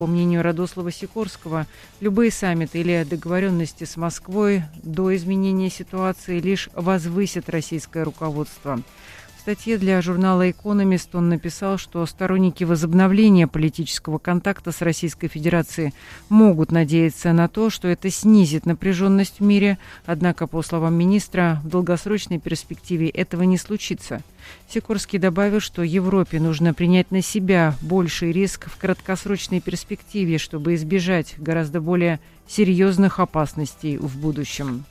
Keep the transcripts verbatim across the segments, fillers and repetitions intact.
По мнению Радослава Сикорского, любые саммиты или договоренности с Москвой до изменения ситуации лишь возвысят российское руководство. В статье для журнала «Экономист» он написал, что сторонники возобновления политического контакта с Российской Федерацией могут надеяться на то, что это снизит напряженность в мире, однако, по словам министра, в долгосрочной перспективе этого не случится. Сикорский добавил, что Европе нужно принять на себя больший риск в краткосрочной перспективе, чтобы избежать гораздо более серьезных опасностей в будущем.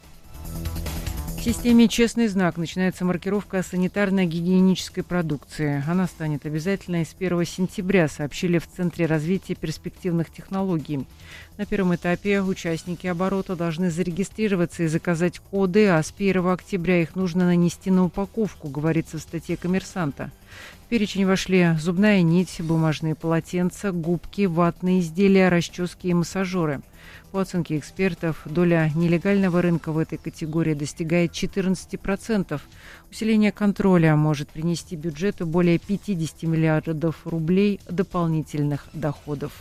В системе «Честный знак» начинается маркировка санитарно-гигиенической продукции. Она станет обязательной с первого сентября, сообщили в Центре развития перспективных технологий. На первом этапе участники оборота должны зарегистрироваться и заказать коды, а с первого октября их нужно нанести на упаковку, говорится в статье «Коммерсанта». В перечень вошли зубная нить, бумажные полотенца, губки, ватные изделия, расчески и массажеры. По оценке экспертов, доля нелегального рынка в этой категории достигает четырнадцать процентов. Усиление контроля может принести бюджету более пятьдесят миллиардов рублей дополнительных доходов.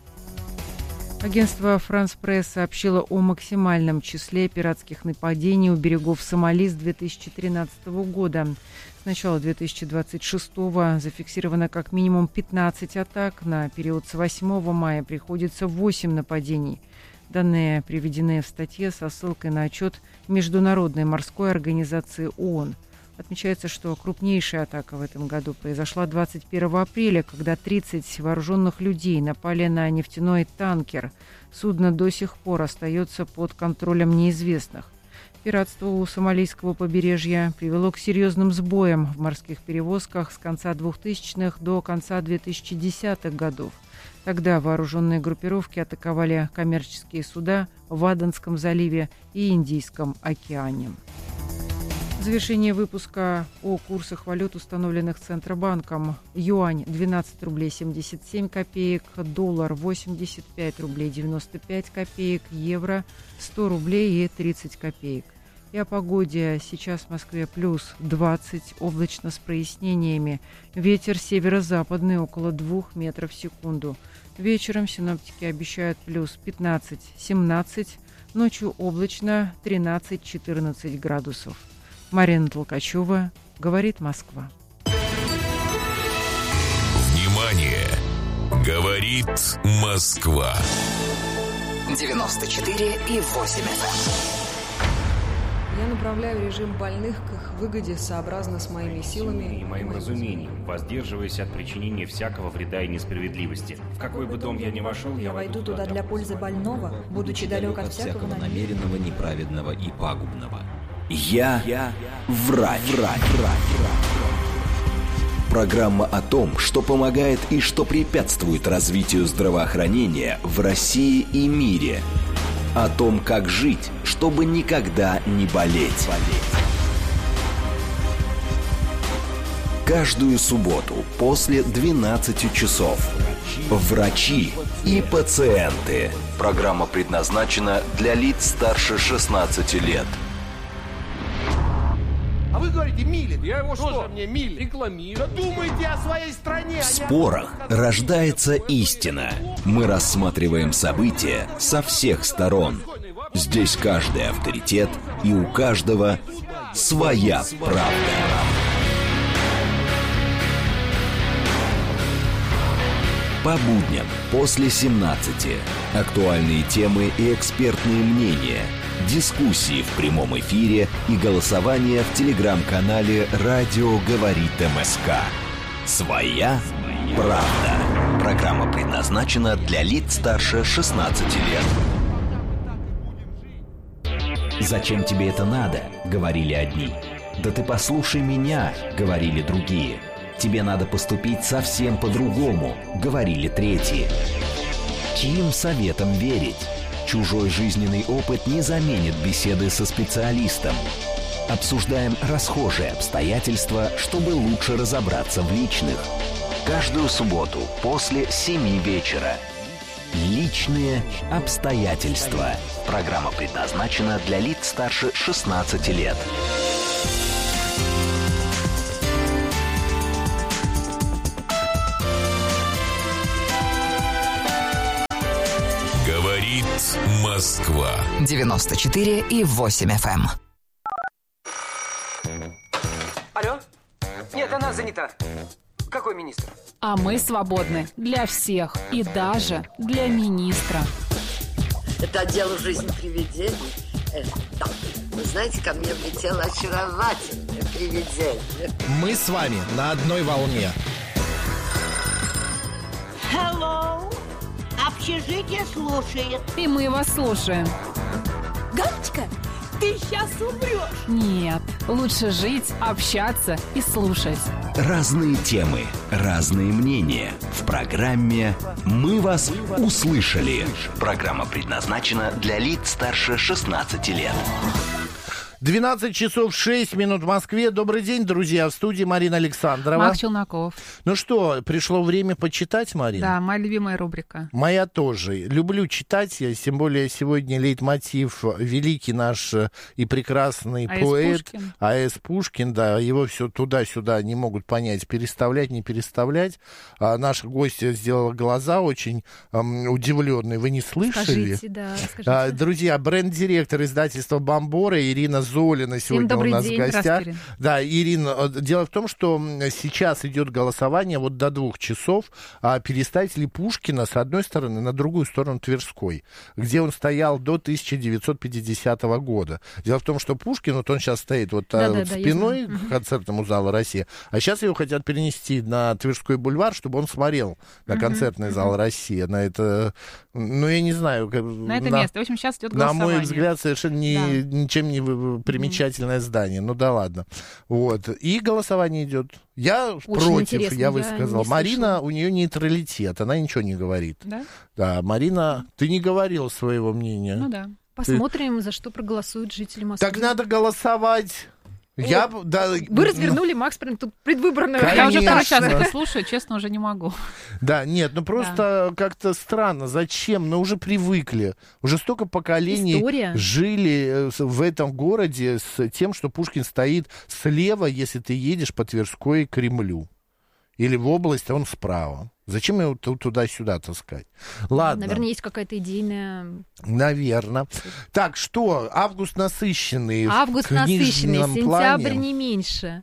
Агентство «Франс Пресс» сообщило о максимальном числе пиратских нападений у берегов Сомали с две тысячи тринадцатого года. С начала две тысячи двадцать шестого зафиксировано как минимум пятнадцать атак. На период с восьмого мая приходится восемь нападений. Данные приведены в статье со ссылкой на отчет Международной морской организации ООН. Отмечается, что крупнейшая атака в этом году произошла двадцать первого апреля, когда тридцать вооруженных людей напали на нефтяной танкер. Судно до сих пор остается под контролем неизвестных. Пиратство у сомалийского побережья привело к серьезным сбоям в морских перевозках с конца двухтысячных до конца две тысячи десятых годов. Тогда вооруженные группировки атаковали коммерческие суда в Аденском заливе и Индийском океане. Завершение выпуска о курсах валют, установленных Центробанком. Юань – двенадцать рублей семьдесят семь копеек, доллар – восемьдесят пять рублей девяносто пять копеек, евро – сто рублей и тридцать копеек. И о погоде. Сейчас в Москве плюс двадцать, облачно с прояснениями. Ветер северо-западный около двух метров в секунду. Вечером синоптики обещают плюс пятнадцать-семнадцать, ночью облачно тринадцать-четырнадцать градусов. Марина Толкачева, говорит Москва. Внимание! Говорит Москва. девяносто четыре и восемь эф эм. Я направляю режим больных к их выгоде сообразно с моими силами и моим разумением, воздерживаясь от причинения всякого вреда и несправедливости. В какой бы дом я ни вошел, я войду туда для пользы больного, будучи далек от всякого намеренного, неправедного и пагубного. Я, я врач. врач. Программа о том, что помогает и что препятствует развитию здравоохранения в России и мире. О том, как жить, чтобы никогда не болеть. Каждую субботу после двенадцати часов. Врачи и пациенты. Программа предназначена для лиц старше шестнадцати лет. А вы говорите, Милин. Я его что? Мне Милин рекламирую. Да думайте о своей стране. В спорах рождается истина. Мы рассматриваем события со всех сторон. Здесь каждый авторитет, и у каждого своя правда. По будням после семнадцати. Актуальные темы и экспертные мнения. Дискуссии в прямом эфире и голосование в телеграм-канале «Радио говорит МСК». Своя правда. Программа предназначена для лиц старше шестнадцати лет. «Зачем тебе это надо?» — говорили одни. «Да ты послушай меня!» — говорили другие. «Тебе надо поступить совсем по-другому!» — говорили третьи. Чьим советам верить? Чужой жизненный опыт не заменит беседы со специалистом. Обсуждаем расхожие обстоятельства, чтобы лучше разобраться в личных. Каждую субботу после семи вечера. Личные обстоятельства. Программа предназначена для лиц старше шестнадцати лет. Говорит Москва. девяносто четыре и восемь эф эм. Алло? Нет, она занята. Какой министр? А мы свободны для всех и даже для министра. Это отдел «Жизнь привидений». Э, да. Вы знаете, ко мне влетело очаровательное привидение. Мы с вами на одной волне. Hello. Общежитие слушает. И мы вас слушаем. Галочка, ты сейчас умрешь. Нет, лучше жить, общаться и слушать. Разные темы, разные мнения. В программе «Мы вас услышали». Программа предназначена для лиц старше шестнадцати лет. двенадцать часов шесть минут в Москве. Добрый день, друзья. В студии Марина Александрова. Мак Челноков. Ну что, пришло время почитать, Марина? Да, моя любимая рубрика. Моя тоже. Люблю читать. Я, тем более сегодня лейтмотив великий наш и прекрасный А.С. поэт Пушкин. А.С. Пушкин. Да, его все туда-сюда не могут понять, переставлять, не переставлять. А наша гостья сделала глаза очень эм, удивленные. Вы не слышали? Скажите, да, скажите. А, друзья, бренд-директор издательства «Бомбора» Ирина Золина сегодня у нас день, в гостях. Раскирин. Да, Ирина, дело в том, что сейчас идет голосование вот до двух часов, а переставить ли Пушкина с одной стороны на другую сторону Тверской, где он стоял до тысяча девятьсот пятидесятого года. Дело в том, что Пушкин, вот он сейчас стоит вот, да, а, да, спиной да, к концертному залу «Россия», а сейчас его хотят перенести на Тверской бульвар, чтобы он смотрел на концертный зал «Россия», на это, ну, я не знаю. На это на, место. В общем, сейчас идет на голосование. мой взгляд, совершенно не, Да. ничем не примечательное здание. Ну да ладно. Вот. И голосование идет. Я Очень против, интересно, я высказал. я Марина, у нее нейтралитет, она ничего не говорит. Да? Да, Марина, ты не говорила своего мнения. Ну да. Посмотрим, ты... за что проголосуют жители Москвы. Так надо голосовать. Я, да, Вы развернули, Макс, прям тут предвыборную. Я уже второй час это слушаю, честно, уже не могу. Да, нет, ну просто да. как-то странно. Зачем? Ну уже привыкли. Уже столько поколений История. жили в этом городе с тем, что Пушкин стоит слева, если ты едешь по Тверской к Кремлю. Или в область, а он справа. Зачем его туда-сюда таскать? Ладно. Наверное, есть какая-то идейная... Наверное. Так, что? Август насыщенный. Август насыщенный, сентябрь не меньше.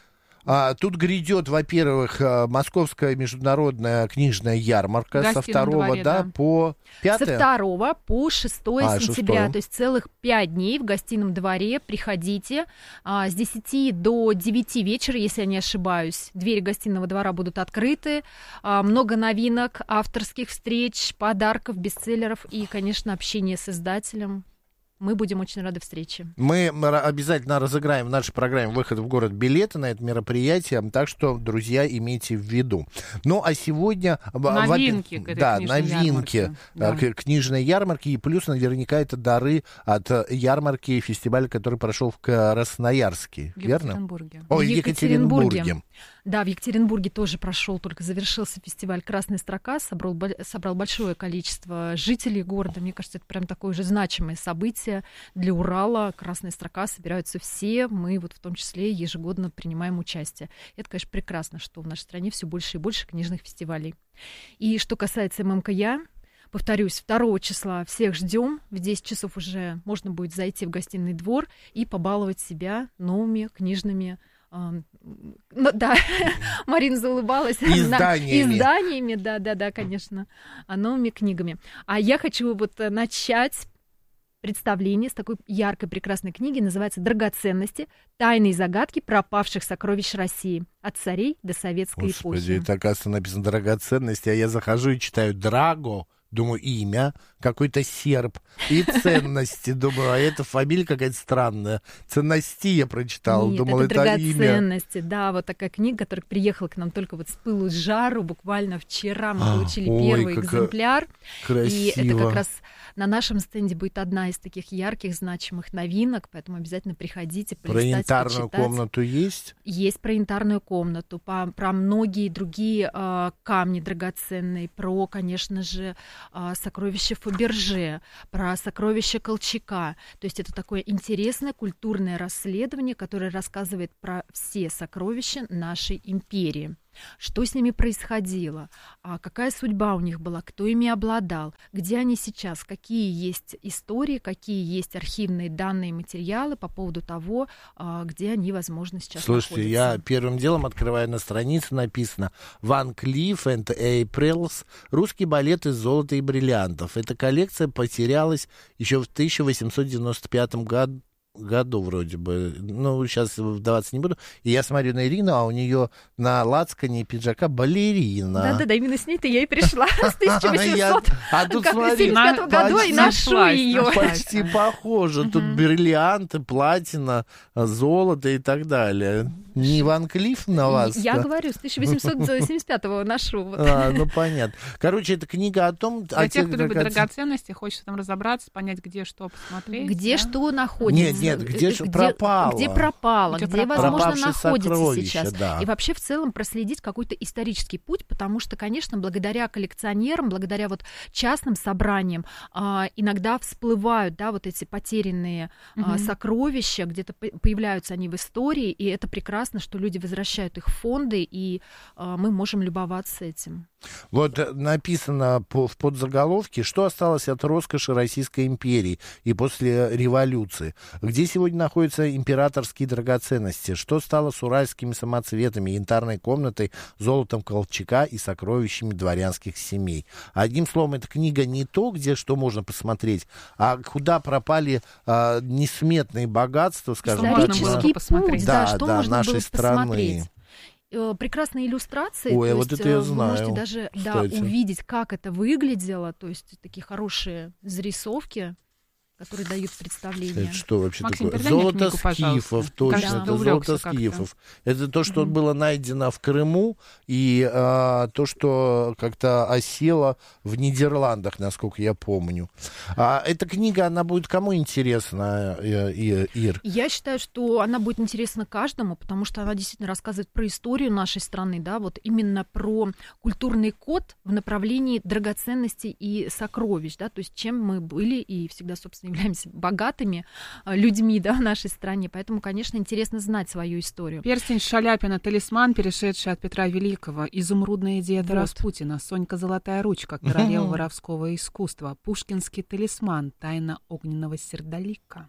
А, тут грядет, во-первых, Московская международная книжная ярмарка со второго дворе, да, да. по пятое. Со второго по шестое а, сентября, шестое. то есть целых пять дней в гостином дворе. Приходите а, с десяти до девяти вечера, если я не ошибаюсь. Двери гостиного двора будут открыты. А, много новинок, авторских встреч, подарков, бестселлеров и, конечно, общение с издателем. Мы будем очень рады встрече. Мы обязательно разыграем в нашей программе «Выход в город» билеты на это мероприятие, так что, друзья, имейте в виду. Ну, а сегодня... Новинки к этой да, книжной новинки ярмарке. К книжной ярмарке, и плюс наверняка это дары от ярмарки, фестиваля, который прошел в Красноярске, в верно? Екатеринбурге. О, в Екатеринбурге. Екатеринбурге. Да, в Екатеринбурге тоже прошел, только завершился фестиваль «Красная строка», собрал, собрал большое количество жителей города. Мне кажется, это прям такое уже значимое событие для Урала. «Красная строка», собираются все, мы вот в том числе ежегодно принимаем участие. Это, конечно, прекрасно, что в нашей стране все больше и больше книжных фестивалей. И что касается ММКЯ, повторюсь, второго числа всех ждем. В десять часов уже можно будет зайти в гостиный двор и побаловать себя новыми книжными Uh, ну, да, Марина заулыбалась. Изданиями. Изданиями, да-да-да, конечно, а новыми книгами. А я хочу вот начать представление с такой яркой, прекрасной книги. Называется «Драгоценности. Тайные загадки пропавших сокровищ России. От царей до советской Господи, эпохи». это, оказывается, написано «Драгоценности», а я захожу и читаю «Драго». Думаю, имя, какой-то серб, и ценности. Думаю, а это фамилия какая-то странная. Ценности я прочитал. Нет, Думал, это, это имя. драгоценности. Да, вот такая книга, которая приехала к нам только вот с пылу с жару. Буквально вчера мы получили Ой, первый как экземпляр. красиво. И это как раз на нашем стенде будет одна из таких ярких, значимых новинок. Поэтому обязательно приходите, полистать, Про янтарную почитать. комнату есть? Есть про янтарную комнату, по, про многие другие э, камни драгоценные, про, конечно же, э, сокровища Фаберже, про сокровища Колчака. То есть это такое интересное культурное расследование, которое рассказывает про все сокровища нашей империи. что с ними происходило, какая судьба у них была, кто ими обладал, где они сейчас, какие есть истории, какие есть архивные данные, материалы по поводу того, где они, возможно, сейчас Слушайте, находятся. я первым делом открываю на странице, написано «Van Cleef and Aprils. Русский балет из золота и бриллиантов». Эта коллекция потерялась еще в тысяча восемьсот девяносто пятом году. году вроде бы, ну, сейчас вдаваться не буду, и я смотрю на Ирину, а у нее на лацкане пиджака балерина. Да-да-да, именно с ней-то я и пришла с тысяча восемьсот семьдесят пятого года и ношу ее. Почти похоже, тут бриллианты, платина, золото и так далее. Не Ван Клифф на вас? Я говорю, с тысяча восемьсот семьдесят пятого ношу. А, ну, понятно. Короче, это книга о том... Для тех, кто любит драгоценности, хочется там разобраться, понять, где что посмотреть. Где что находится. Нет, нет, где же пропало. Где пропало, где, где возможно, находится сейчас. Да. И вообще в целом проследить какой-то исторический путь, потому что, конечно, благодаря коллекционерам, благодаря вот частным собраниям иногда всплывают, да, вот эти потерянные угу. сокровища, где-то появляются они в истории, и это прекрасно, что люди возвращают их в фонды, и мы можем любоваться этим. Вот написано в подзаголовке, что осталось от роскоши Российской империи и после революции. Где сегодня находятся императорские драгоценности? Что стало с уральскими самоцветами, янтарной комнатой, золотом Колчака и сокровищами дворянских семей? Одним словом, эта книга не то, где что можно посмотреть, а куда пропали а, несметные богатства, скажем так. Исторический путь, да, да, что да, можно нашей было страны. посмотреть. Прекрасные иллюстрации. Ой, то вот есть, это я вы знаю. можете даже да, увидеть, как это выглядело, то есть такие хорошие зарисовки, которые дают представление. Это что вообще Максим, такое? Золото Золото скифов, точно, да. это золото скифов. Это то, что mm-hmm. было найдено в Крыму, и а, то, что как-то осело в Нидерландах, насколько я помню. А, эта книга, она будет кому интересна, Ир? Я считаю, что она будет интересна каждому, потому что она действительно рассказывает про историю нашей страны, да, вот именно про культурный код в направлении драгоценностей и сокровищ, да, то есть чем мы были и всегда, собственно, являемся богатыми людьми, да, в нашей стране. Поэтому, конечно, интересно знать свою историю. Перстень Шаляпина, талисман, перешедший от Петра Великого, изумрудная диета вот. Распутина, Сонька Золотая ручка, королева воровского искусства, пушкинский талисман, тайна огненного сердолика.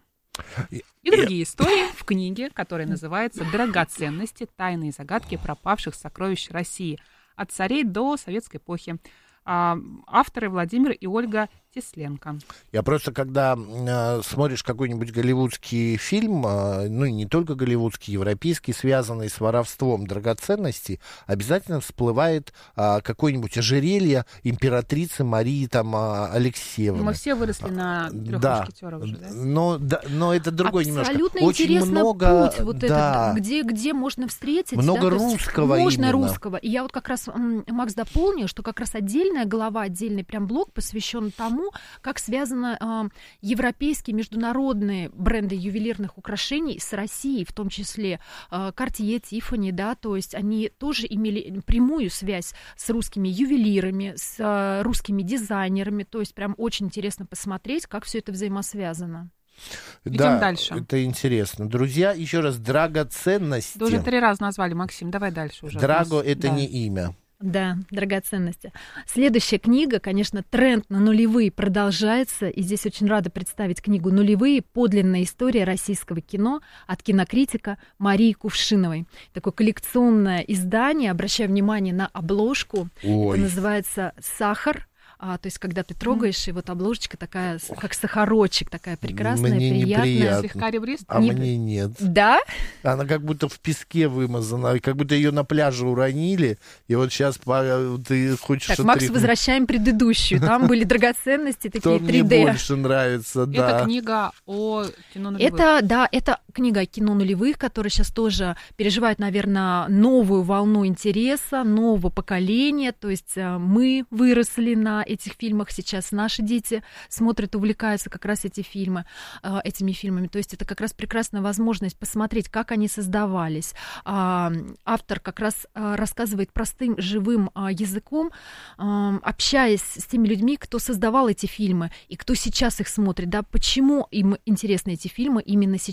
И другие истории в книге, которая называется «Драгоценности. Тайны и загадки пропавших сокровищ России. От царей до советской эпохи». Авторы Владимир и Ольга Тесленко. Я просто, когда э, смотришь какой-нибудь голливудский фильм, э, ну и не только голливудский, европейский, связанный с воровством драгоценностей, обязательно всплывает э, какое-нибудь ожерелье императрицы Марии там, э, Алексеевны. Мы все выросли на трех да. мушкетеров уже, да? Но, да, но это другой Абсолютно немножко. Очень много, путь вот да. этот, где, где можно встретить. Много да, русского Можно именно. русского. И я вот как раз, Макс, дополню, что как раз отдельная глава, отдельный прям блок посвящен тому, как связаны э, европейские международные бренды ювелирных украшений с Россией, в том числе э, Cartier, Tiffany, да, то есть они тоже имели прямую связь с русскими ювелирами, с э, русскими дизайнерами, то есть прям очень интересно посмотреть, как все это взаимосвязано. Идем да, дальше. Это интересно. Друзья, еще раз, драгоценности. Ты уже три раза назвали, Максим, давай дальше уже. Драго — это да. не имя. Да, драгоценности. Следующая книга, конечно, тренд на нулевые продолжается, и здесь очень рада представить книгу «Нулевые. Подлинная история российского кино» от кинокритика Марии Кувшиновой. Такое коллекционное издание, обращаю внимание на обложку. Ой. Это называется «Сахар». А, то есть, когда ты трогаешь, и вот обложечка такая, как сахарочек, такая прекрасная, мне приятная. Неприятно. Слегка ребристая. А не... мне нет. Да? Она как будто в песке вымазана, как будто ее на пляже уронили, и вот сейчас ты хочешь... Так, Макс, три... возвращаем предыдущую. Там были драгоценности, такие три дэ. Мне больше нравится, да. Это книга о кино нулевых. Это, да, это книга о кино нулевых, которая сейчас тоже переживает, наверное, новую волну интереса, нового поколения. То есть мы выросли на этих фильмах, сейчас наши дети смотрят, увлекаются как раз эти фильмы, этими фильмами. То есть это как раз прекрасная возможность посмотреть, как они создавались. Автор как раз рассказывает простым, живым языком, общаясь с теми людьми, кто создавал эти фильмы и кто сейчас их смотрит, да, почему им интересны эти фильмы именно сейчас, спустя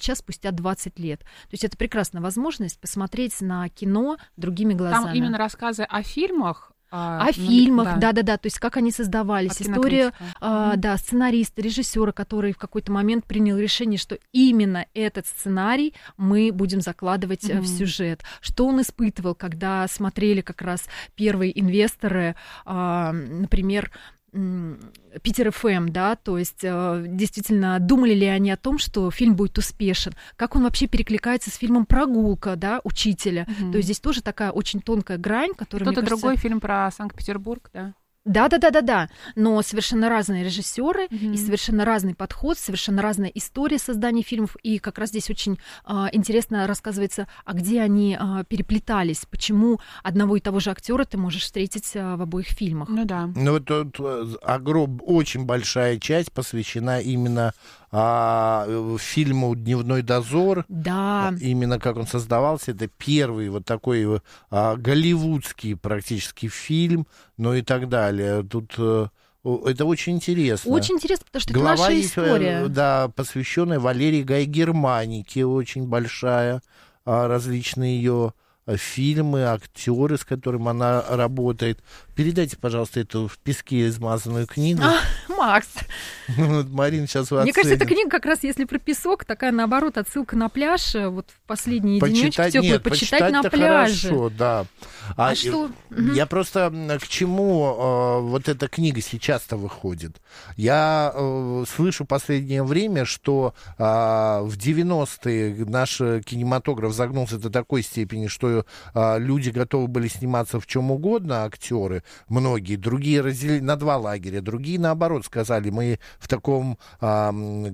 спустя двадцать лет. То есть это прекрасная возможность посмотреть на кино другими глазами. Там именно рассказы о фильмах. О а, фильмах, да-да-да, то есть как они создавались, история, а, mm-hmm. да, сценариста, режиссера, который в какой-то момент принял решение, что именно этот сценарий мы будем закладывать mm-hmm. в сюжет. Что он испытывал, когда смотрели как раз первые инвесторы, а, например, Питер эф эм, да, то есть э, действительно думали ли они о том, что фильм будет успешен, как он вообще перекликается с фильмом «Прогулка», да, учителя, mm-hmm. то есть здесь тоже такая очень тонкая грань, которая, Кто-то мне кажется... другой фильм про Санкт-Петербург, да? Да-да-да-да-да, но совершенно разные режиссеры mm-hmm. и совершенно разный подход, совершенно разная история создания фильмов, и как раз здесь очень а, интересно рассказывается, а где они а, переплетались, почему одного и того же актера ты можешь встретить а, в обоих фильмах. Ну да. Ну вот тут огром, очень большая часть посвящена именно а, фильму «Дневной дозор». Да. Именно как он создавался, это первый вот такой а, голливудский практически фильм, ну и так далее. Тут это очень интересно. Очень интересно, потому что Глава это наша есть, история. Да, посвященная Валерии Гай Германике, очень большая, различные ее фильмы, актеры, с которыми она работает. Передайте, пожалуйста, эту в песке измазанную книгу. А, Макс. Марина, сейчас вы Мне оценим. кажется, эта книга как раз, если про песок, такая, наоборот, отсылка на пляж, вот в последние денечки теплые, нет, почитать на пляже. Хорошо, да. А, а что? Я просто к чему э, вот эта книга сейчас-то выходит? Я э, слышу в последнее время, что э, в девяностые наш кинематограф загнулся до такой степени, что э, люди готовы были сниматься в чем угодно, актеры, многие, другие разделили на два лагеря, другие, наоборот, сказали, мы в таком э,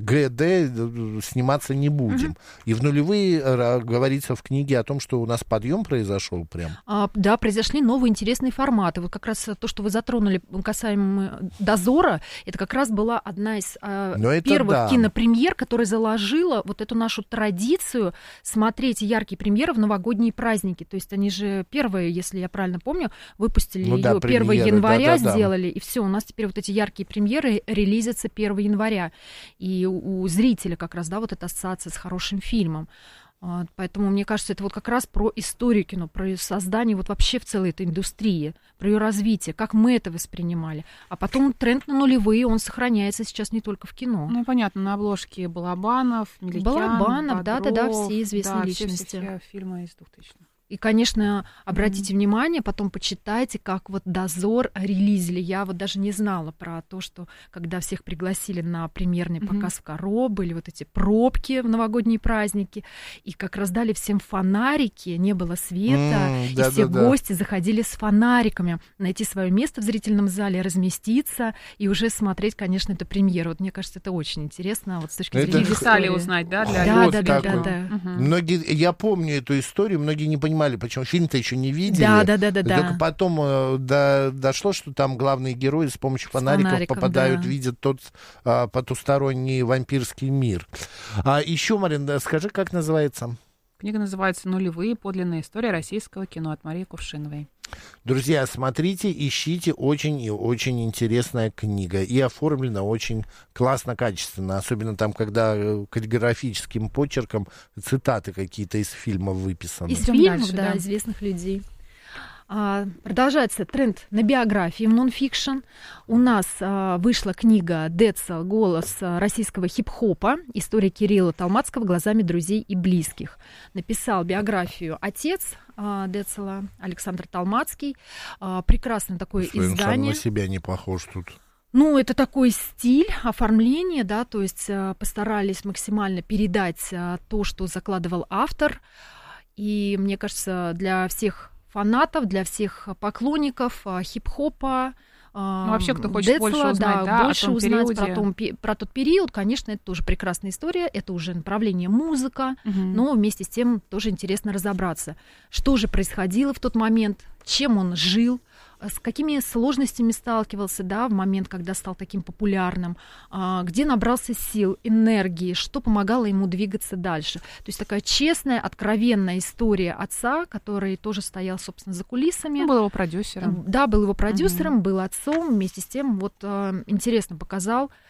ГД сниматься не будем. Mm-hmm. И в нулевые э, говорится в книге о том, что у нас подъем произошел прям. А, да, произошли новые интересные форматы. Вот как раз то, что вы затронули касаемо «Дозора», это как раз была одна из а, первых да. кинопремьер, которая заложила вот эту нашу традицию смотреть яркие премьеры в новогодние праздники. То есть они же первые, если я правильно помню, выпустили ну, ее да, первого января, да, да, сделали, да. И все, у нас теперь вот эти яркие премьеры релизятся первого января. И у, у зрителя как раз, да, вот эта ассоциация с хорошим фильмом. Поэтому, мне кажется, это вот как раз про историю кино, про ее создание вот вообще в целой этой индустрии, про ее развитие, как мы это воспринимали. А потом тренд на нулевые, он сохраняется сейчас не только в кино. Ну, понятно, на обложке Балабанов, Меликян, Балабанов, да-да-да, все известные да, личности. Все, все фильмы из двухтысячных. И, конечно, обратите mm-hmm. внимание, потом почитайте, как вот «Дозор» релизили. Я вот даже не знала про то, что когда всех пригласили на премьерный mm-hmm. показ в КаРо, были вот эти пробки в новогодние праздники, и как раздали всем фонарики, не было света, mm, и да, все да, гости да. заходили с фонариками найти свое место в зрительном зале, разместиться и уже смотреть, конечно, эту премьеру. Вот мне кажется, это очень интересно вот с точки это зрения истории. узнать, да? Для да, вот да, да, да, да. Угу. Многие, я помню эту историю, многие не понимали, почему фильм-то еще не видели. Да, да, да, да. Только да. потом э, до, дошло, что там главные герои с помощью фонариков, фонариков попадают, да. видят тот а, потусторонний вампирский мир. А еще, Марин, скажи, как называется? Книга называется «Нулевые. Подлинная история российского кино» от Марии Кувшиновой. Друзья, смотрите, ищите, очень и очень интересная книга. И оформлена очень классно, качественно. Особенно там, когда каллиграфическим почерком цитаты какие-то из фильмов выписаны. Из фильмов, дальше, да, да, известных людей. А, продолжается тренд на биографии в нон-фикшн. У нас а, вышла книга Децл «Голос российского хип-хопа. История Кирилла Толмацкого глазами друзей и близких». Написал биографию отец а, Децла, Александр Толмацкий. А, прекрасное такое Своим издание. Сам на себя не похож тут. Ну, это такой стиль оформления, да, то есть а, постарались максимально передать а, то, что закладывал автор. И, мне кажется, для всех фанатов, для всех поклонников хип-хопа, ну, вообще, кто хочет Децла, больше узнать, да, да, больше о том узнать периоде. про, том, про тот период, конечно, это тоже прекрасная история, это уже направление музыка, угу. но вместе с тем тоже интересно разобраться, что же происходило в тот момент, чем он жил, с какими сложностями сталкивался, да, в момент, когда стал таким популярным, где набрался сил, энергии, что помогало ему двигаться дальше. То есть такая честная, откровенная история отца, который тоже стоял, собственно, за кулисами. Он был его продюсером. Да, был его продюсером, угу. был отцом, вместе с тем вот интересно показал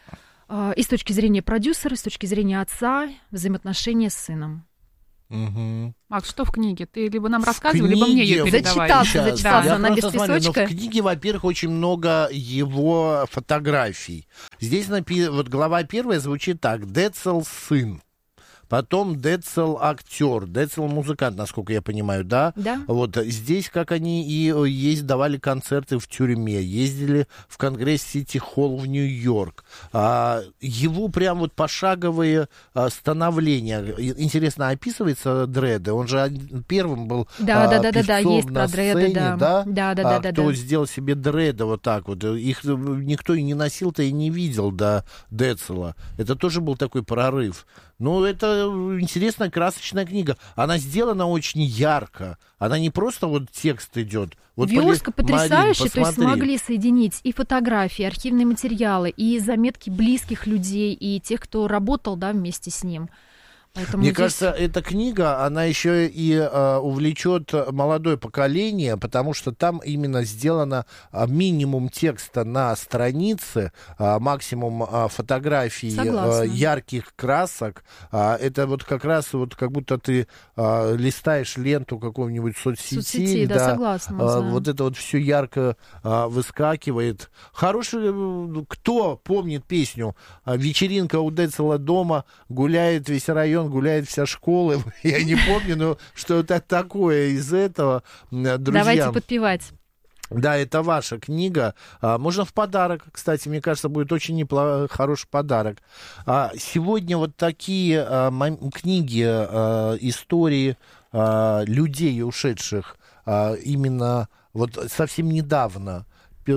И с точки зрения продюсера, и с точки зрения отца, взаимоотношения с сыном. Угу. Макс, что в книге? Ты либо нам рассказывай, либо мне ее передавай. Зачитался, зачитался, да. она без смотрю, песочка. но в книге, во-первых, очень много его фотографий. Здесь напи... вот глава первая звучит так: Децл сын. Потом Децл актер, Децл музыкант, насколько я понимаю, да? Да. Вот здесь, как они и есть, давали концерты в тюрьме, ездили в Конгресс-Сити-Холл в Нью-Йорк. А, его прям вот пошаговые а, становления. Интересно, описывается Дредде? Он же первым был да, а, да, да, певцом да, есть на про Дредде, сцене, да. да? Да, да, да, а, да, кто да. сделал себе Дредде вот так вот. Их никто и не носил-то, и не видел до Децла. Это тоже был такой прорыв. Ну, это интересная, красочная книга. Она сделана очень ярко. Она не просто вот текст идет. Вот Вёрстка поли... потрясающая, Марин, то есть смогли соединить и фотографии, и архивные материалы, и заметки близких людей, и тех, кто работал, да, вместе с ним. Поэтому Мне здесь... кажется, эта книга, она еще и э, увлечет молодое поколение, потому что там именно сделано э, минимум текста на странице, э, максимум э, фотографий, э, ярких красок. Э, это вот как раз вот как будто ты э, листаешь ленту какой-нибудь соцсети. Соцсети, да, да, согласна. э, вот это вот все ярко э, выскакивает. Хороший, э, кто помнит песню «Вечеринка у Децла дома, гуляет весь район, гуляет вся школа». Я не помню, но что это такое из этого, друзья. Давайте подпевать. Да, это ваша книга. А, можно в подарок, кстати, мне кажется, будет очень неплохой, хороший подарок. А, сегодня вот такие а, м- книги, а, истории а, людей, ушедших а, именно вот совсем недавно,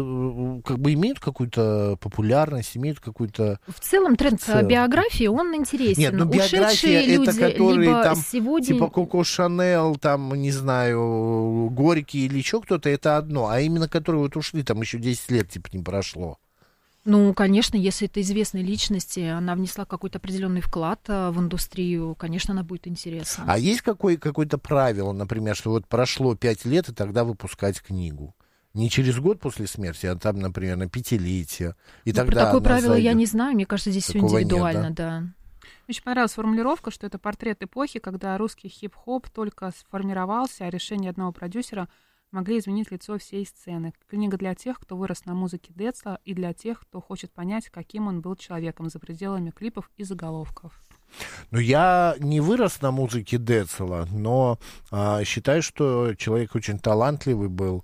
как бы имеют какую-то популярность, имеют какую-то... В целом тренд в целом. биографии, он интересен. Нет, ну биография Ушедшие это люди, которые либо там, сегодня... типа Коко Шанель, там, не знаю, Горький или еще кто-то, это одно. А именно которые вот ушли, там еще десять лет, типа, не прошло. Ну, конечно, если это известная личность, она внесла какой-то определенный вклад в индустрию, конечно, она будет интересна. А есть какое- какое-то правило, например, что вот прошло пять лет, и тогда выпускать книгу? Не через год после смерти, а там, например, на пятилетие. И ну, тогда такое правило зайдет. Я не знаю, мне кажется, здесь все индивидуально, нет, да. да. Мне очень понравилась формулировка, что это портрет эпохи, когда русский хип-хоп только сформировался, а решение одного продюсера могли изменить лицо всей сцены. Книга для тех, кто вырос на музыке Децла, и для тех, кто хочет понять, каким он был человеком за пределами клипов и заголовков. Ну, я не вырос на музыке Децла, но а, считаю, что человек очень талантливый был.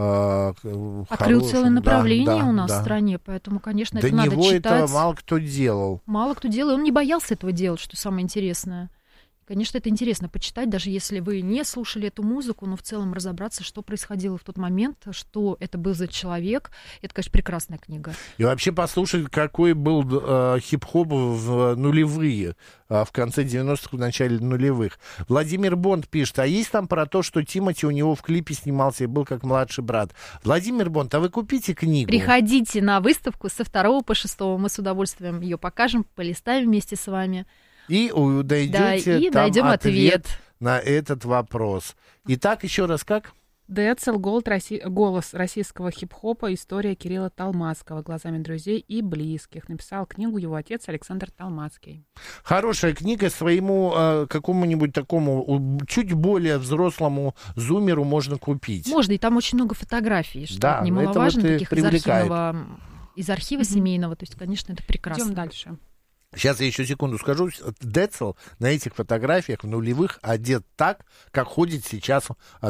Открыл хорошим. Целое направление да, да, у нас да. в стране, поэтому, конечно, До это надо него читать. Это мало кто делал. Мало кто делал, он не боялся этого делать, что самое интересное. Конечно, это интересно почитать, даже если вы не слушали эту музыку, но в целом разобраться, что происходило в тот момент, что это был за человек. Это, конечно, прекрасная книга. И вообще послушать, какой был э, хип-хоп в нулевые, э, в конце девяностых, в начале нулевых. Владимир Бонд пишет, а есть там про то, что Тимати у него в клипе снимался и был как младший брат. Владимир Бонд, а вы купите книгу? Приходите на выставку со второго по шестого, мы с удовольствием ее покажем, полистаем вместе с вами. И найдете да, и там найдем ответ, ответ на этот вопрос. Итак, еще раз как? Децл, голос российского хип-хопа, история Кирилла Толмацкого глазами друзей и близких. Написал книгу его отец Александр Толмацкий. Хорошая книга, своему э, какому-нибудь такому чуть более взрослому зумеру можно купить. Можно, и там очень много фотографий, что да, немаловажно, вот таких из архивного, из архива mm-hmm. семейного. То есть, конечно, это прекрасно. Идем дальше. Сейчас я еще секунду скажу. Децл на этих фотографиях в нулевых одет так, как ходит сейчас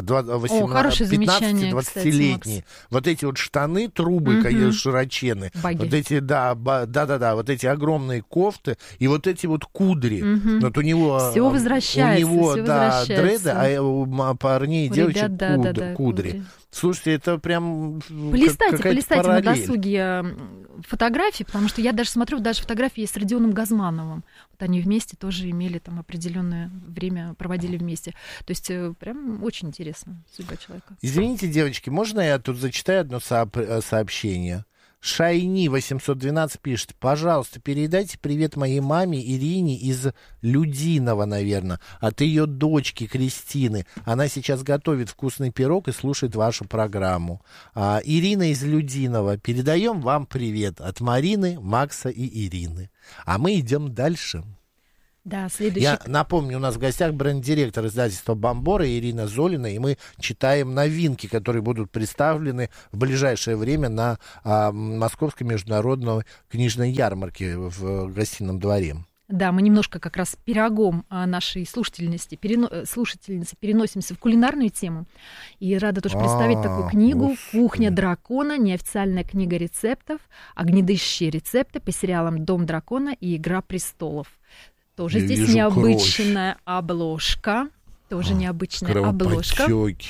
пятнадцати-двадцатилетний. Вот эти вот штаны, трубы mm-hmm. широченные. Баги. Вот эти, да, да-да-да, вот эти огромные кофты и вот эти вот кудри. Mm-hmm. Вот у него... Все возвращается, У него, все да, возвращается. дреды, а у парней и девочек Ребят, да, куд, да, да, кудри. кудри. Слушайте, это прям полистайте, полистайте параллель. на досуге фотографии, потому что я даже смотрю, даже фотографии есть с Родионом Газмановым. Вот они вместе тоже имели там определенное время, проводили вместе. То есть прям очень интересно судьба человека. Извините, девочки, можно я тут зачитаю одно сооб- сообщение? Шайни восемьсот двенадцать пишет: пожалуйста, передайте привет моей маме Ирине из Людиного, наверное, от ее дочки Кристины. Она сейчас готовит вкусный пирог и слушает вашу программу. А, Ирина из Людиного, передаем вам привет от Марины, Макса и Ирины. А мы идем дальше. Да, следующий... Я напомню, у нас в гостях бренд-директор издательства «Бомбора» Ирина Золина, и мы читаем новинки, которые будут представлены в ближайшее время на а, Московской международной книжной ярмарке в гостином дворе. Да, мы немножко как раз пирогом нашей слушательности, перено, слушательницы переносимся в кулинарную тему. И рада тоже представить такую книгу «Кухня дракона. Неофициальная книга рецептов. Огнедышащие рецепты по сериалам «Дом дракона» и «Игра престолов». Тоже Я здесь необычная кровь. обложка. Тоже а, необычная обложка.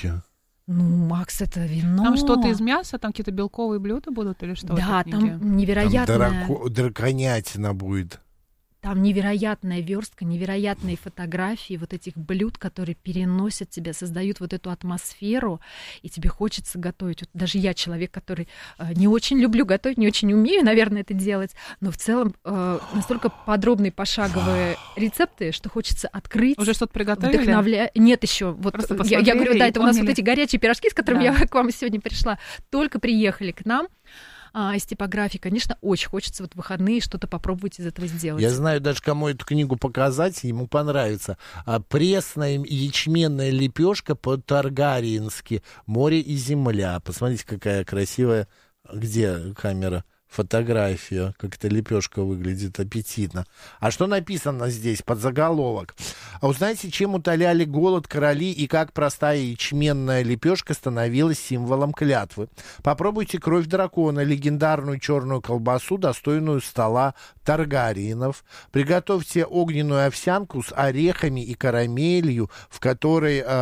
Ну, Макс, это вино. Там что-то из мяса, там какие-то белковые блюда будут или что? Да, там невероятная... Там драко... драконятина будет. Там невероятная верстка, невероятные фотографии вот этих блюд, которые переносят тебя, создают вот эту атмосферу, и тебе хочется готовить. Вот даже я человек, который э, не очень люблю готовить, не очень умею, наверное, это делать, но в целом э, настолько подробные пошаговые рецепты, что хочется открыть. Уже что-то приготовили? Вдохновля... Нет еще. Вот я, я говорю, да, это у нас вот эти горячие пирожки, с которыми да. я к вам сегодня пришла, только приехали к нам. А, из типографии, конечно, очень хочется вот в выходные что-то попробовать из этого сделать. Я знаю даже, кому эту книгу показать, ему понравится. А, пресная ячменная лепешка по-таргариенски. Море и земля. Посмотрите, какая красивая. Где камера? Фотография, как эта лепешка выглядит аппетитно. А что написано здесь под заголовок? А узнаете, чем утоляли голод короли и как простая ячменная лепешка становилась символом клятвы. Попробуйте кровь дракона, легендарную черную колбасу, достойную стола Таргариенов. Приготовьте огненную овсянку с орехами и карамелью, в которой, э,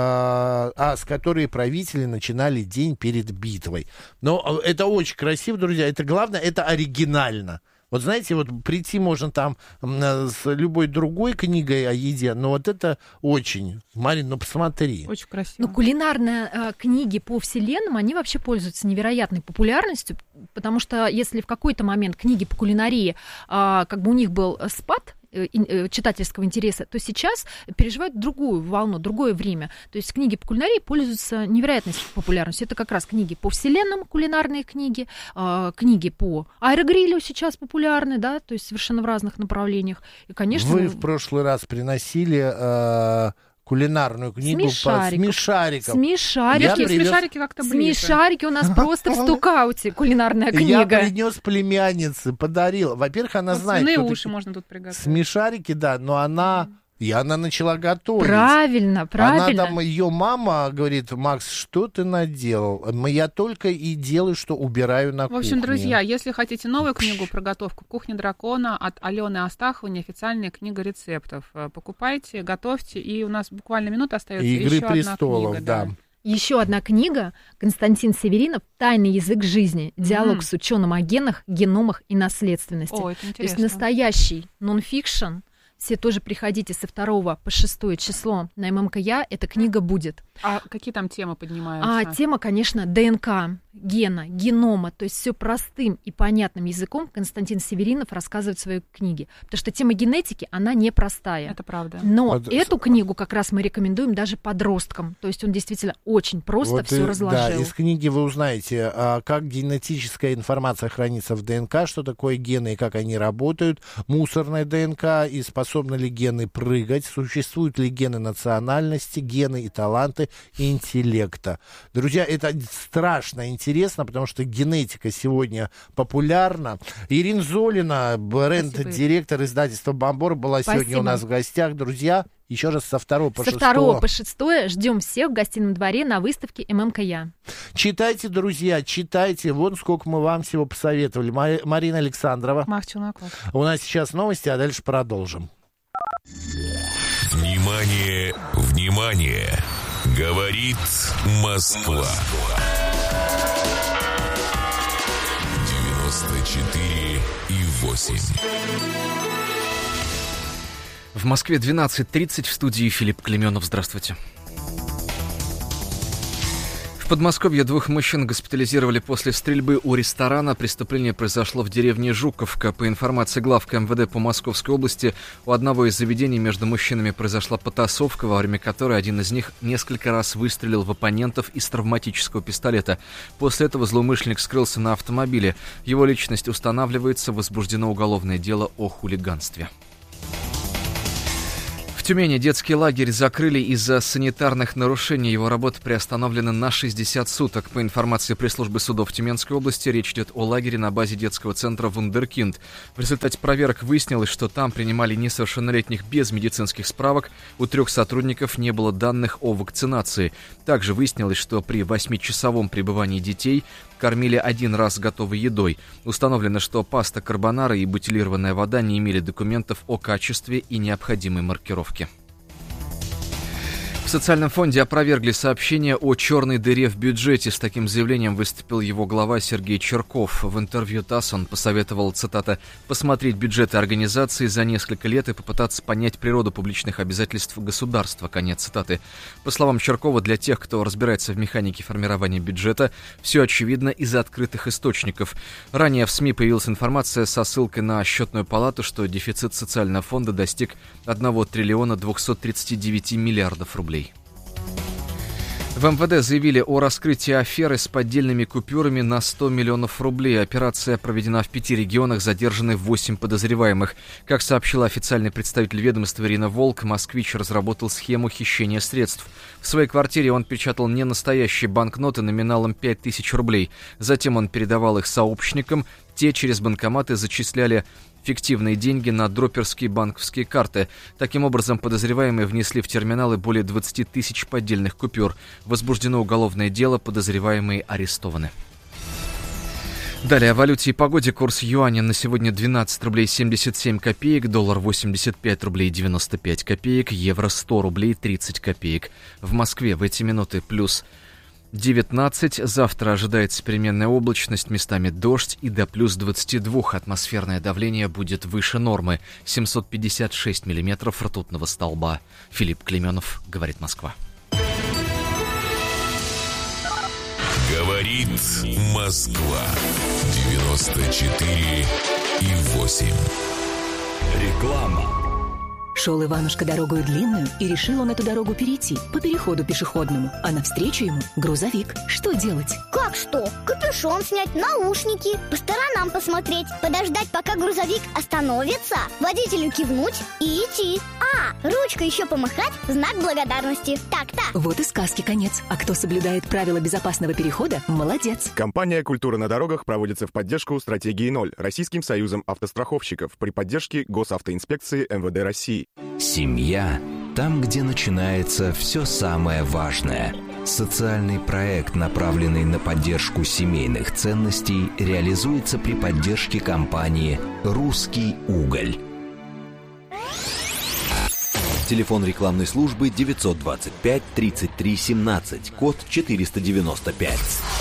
а, с которой правители начинали день перед битвой. Но это очень красиво, друзья. Это главное, это оригинально. Вот знаете, вот прийти можно там с любой другой книгой о еде, но вот это очень. Марин, ну посмотри. Очень красиво. Ну, кулинарные э, книги по вселенным, они вообще пользуются невероятной популярностью, потому что если в какой-то момент книги по кулинарии, э, как бы у них был спад читательского интереса, то сейчас переживают другую волну, другое время. То есть книги по кулинарии пользуются невероятной популярностью. Это как раз книги по вселенным, кулинарные книги, э, книги по аэрогрилю сейчас популярны, да, то есть совершенно в разных направлениях. И, конечно... Вы в прошлый раз приносили... Э... кулинарную книгу смешариков. по смешарикам. Смешарики. Привез... Смешарики как-то ближе. Смешарики у нас просто в стукауте. Кулинарная книга. Я принес племяннице, подарил. Во-первых, она вот знает, что уши такие... можно тут приготовить. Смешарики, да, но она... И она начала готовить. Правильно, правильно. Она там, ее мама говорит: Макс, что ты наделал? Я только и делаю, что убираю на кухне. В общем, друзья, если хотите новую книгу про готовку «Кухня дракона» от Алены Астаховой, неофициальная книга рецептов, покупайте, готовьте, и у нас буквально минута остается. «Игры еще престолов», одна книга, да. да. Еще одна книга Константин Северинов «Тайный язык жизни. Диалог mm. с ученым о генах, геномах и наследственности». О, это интересно. То есть настоящий нон-фикшн. Все тоже приходите со второго по шестое число на эм эм ка я, эта книга будет. А какие там темы поднимаются? А тема, конечно, ДНК, гена, генома, то есть все простым и понятным языком Константин Северинов рассказывает в своей книге. Потому что тема генетики, она непростая. Это правда. Но Под... эту книгу как раз мы рекомендуем даже подросткам. То есть он действительно очень просто вот все и, разложил. Да, из книги вы узнаете, как генетическая информация хранится в ДНК, что такое гены и как они работают, мусорная ДНК и способность Способны ли гены прыгать, существуют ли гены национальности, гены и таланты, и интеллекта. Друзья, это страшно интересно, потому что генетика сегодня популярна. Ирина Золина, бренд-директор издательства «Бомбора», была Спасибо. сегодня у нас в гостях. Друзья, еще раз со второго по шестое. Со второго по шестое ждем всех в гостином дворе на выставке эм эм ка я. Читайте, друзья, читайте. Вон сколько мы вам всего посоветовали. Марина Александрова. Макс Челноков. У нас сейчас новости, а дальше продолжим. Внимание, внимание! Говорит Москва. девяносто четыре и восемь. В Москве двенадцать тридцать, в студии Филипп Клеменов. Здравствуйте. В Подмосковье двух мужчин госпитализировали после стрельбы у ресторана. Преступление произошло в деревне Жуковка. По информации главка эм вэ дэ по Московской области, у одного из заведений между мужчинами произошла потасовка, во время которой один из них несколько раз выстрелил в оппонентов из травматического пистолета. После этого злоумышленник скрылся на автомобиле. Его личность устанавливается, возбуждено уголовное дело о хулиганстве. В Тюмени детский лагерь закрыли из-за санитарных нарушений. Его работа приостановлена на шестьдесят суток. По информации пресс-службы судов Тюменской области, речь идет о лагере на базе детского центра «Вундеркинд». В результате проверок выяснилось, что там принимали несовершеннолетних без медицинских справок. У трех сотрудников не было данных о вакцинации. Также выяснилось, что при восьмичасовом пребывании детей кормили один раз готовой едой. Установлено, что паста карбонара и бутилированная вода не имели документов о качестве и необходимой маркировке. В социальном фонде опровергли сообщение о черной дыре в бюджете. С таким заявлением выступил его глава Сергей Черков. В интервью ТАСС он посоветовал, цитата, «посмотреть бюджеты организации за несколько лет и попытаться понять природу публичных обязательств государства». Конец цитаты. По словам Черкова, для тех, кто разбирается в механике формирования бюджета, все очевидно из открытых источников. Ранее в СМИ появилась информация со ссылкой на Счетную палату, что дефицит социального фонда достиг одного триллиона двухсот тридцати девяти миллиардов рублей. В эм вэ дэ заявили о раскрытии аферы с поддельными купюрами на сто миллионов рублей. Операция проведена в пяти регионах, задержаны восемь подозреваемых. Как сообщила официальный представитель ведомства Ирина Волк, москвич разработал схему хищения средств. В своей квартире он печатал ненастоящие банкноты номиналом пять тысяч рублей. Затем он передавал их сообщникам. Те через банкоматы зачисляли фиктивные деньги на дроперские банковские карты. Таким образом, подозреваемые внесли в терминалы более двадцати тысяч поддельных купюр. Возбуждено уголовное дело, подозреваемые арестованы. Далее о валюте и погоде. Курс юаня на сегодня двенадцать рублей семьдесят семь копеек, доллар восемьдесят пять рублей девяносто пять копеек, евро сто рублей тридцать копеек. В Москве в эти минуты плюс девятнадцать. Завтра ожидается переменная облачность, местами дождь, и до плюс двадцати двух. Атмосферное давление будет выше нормы. семьсот пятьдесят шесть миллиметров ртутного столба. Филипп Клейменов, говорит Москва. Говорит Москва. девяносто четыре и восемь. Реклама. Шел Иванушка дорогою длинную, и решил он эту дорогу перейти по переходу пешеходному. А навстречу ему грузовик. Что делать? Как что? Капюшон снять, наушники, по сторонам посмотреть, подождать, пока грузовик остановится, водителю кивнуть и идти. А, ручкой еще помахать, знак благодарности. Так-то. Вот и сказки конец. А кто соблюдает правила безопасного перехода, молодец. Компания «Культура на дорогах» проводится в поддержку стратегии ноль Российским союзом автостраховщиков при поддержке Госавтоинспекции эм вэ дэ России. Семья – там, где начинается все самое важное. Социальный проект, направленный на поддержку семейных ценностей, реализуется при поддержке компании «Русский уголь». Телефон рекламной службы девятьсот двадцать пять тридцать три семнадцать, код четыреста девяносто пять.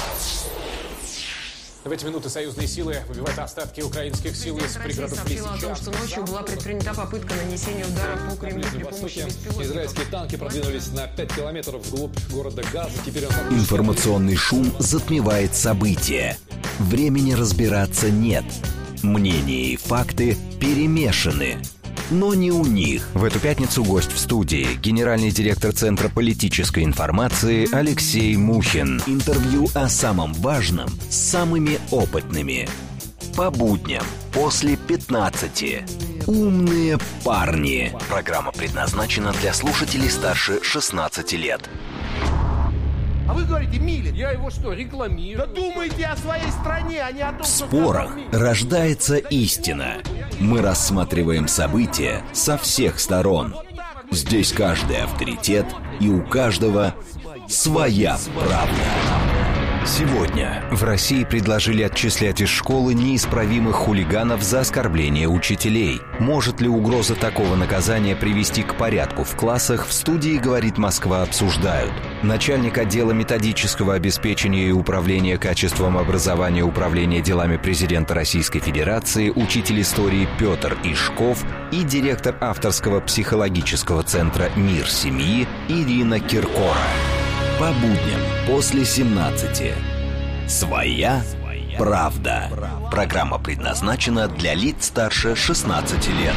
В эти минуты союзные силы выбивают остатки украинских сил из пригородов Лисичанска. О том, что ночью была предпринята попытка нанесения удара по Кремлю при помощи беспилотников. Израильские танки продвинулись на пять километров вглубь города Газа. Теперь он... Информационный шум затмевает события. Времени разбираться нет. Мнения и факты перемешаны. Но не у них. В эту пятницу гость в студии. Генеральный директор Центра политической информации Алексей Мухин. Интервью о самом важном с самыми опытными. По будням после пятнадцати. Умные парни. Программа предназначена для слушателей старше шестнадцати лет. А вы говорите, Милин, я его что, рекламирую? Да думайте о своей стране, а не о том, В что... спорах рождается истина. Мы рассматриваем события со всех сторон. Здесь каждый авторитет, и у каждого своя правда. Сегодня в России предложили отчислять из школы неисправимых хулиганов за оскорбление учителей. Может ли угроза такого наказания привести к порядку в классах, в студии «Говорит Москва» обсуждают. Начальник отдела методического обеспечения и управления качеством образования Управления делами президента Российской Федерации, учитель истории Петр Ишков и директор авторского психологического центра «Мир семьи» Ирина Киркора. По будням после семнадцати. Своя правда. Программа предназначена для лиц старше шестнадцати лет.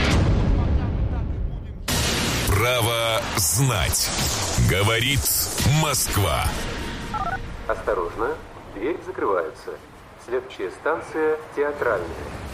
Право знать. Говорит Москва. Осторожно, дверь закрывается. Следующая станция Театральная.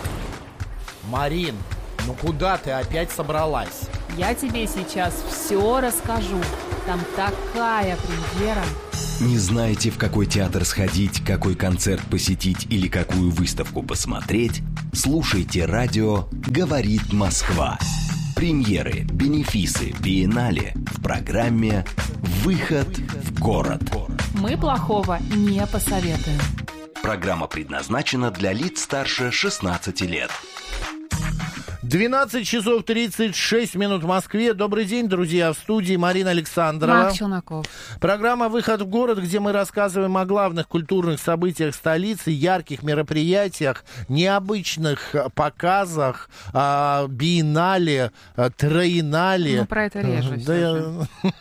Марин, ну куда ты опять собралась? Я тебе сейчас все расскажу. Там такая премьера. Не знаете, в какой театр сходить, какой концерт посетить или какую выставку посмотреть? Слушайте радио «Говорит Москва». Премьеры, бенефисы, биеннале в программе «Выход в город». Мы плохого не посоветуем. Программа предназначена для лиц старше шестнадцати лет. двенадцать часов тридцать шесть минут в Москве. Добрый день, друзья. В студии Марина Александрова. Марк Челноков. Программа «Выход в город», где мы рассказываем о главных культурных событиях столицы, ярких мероприятиях, необычных показах, а, биеннале, а, троенале. Ну, про это реже. Да я...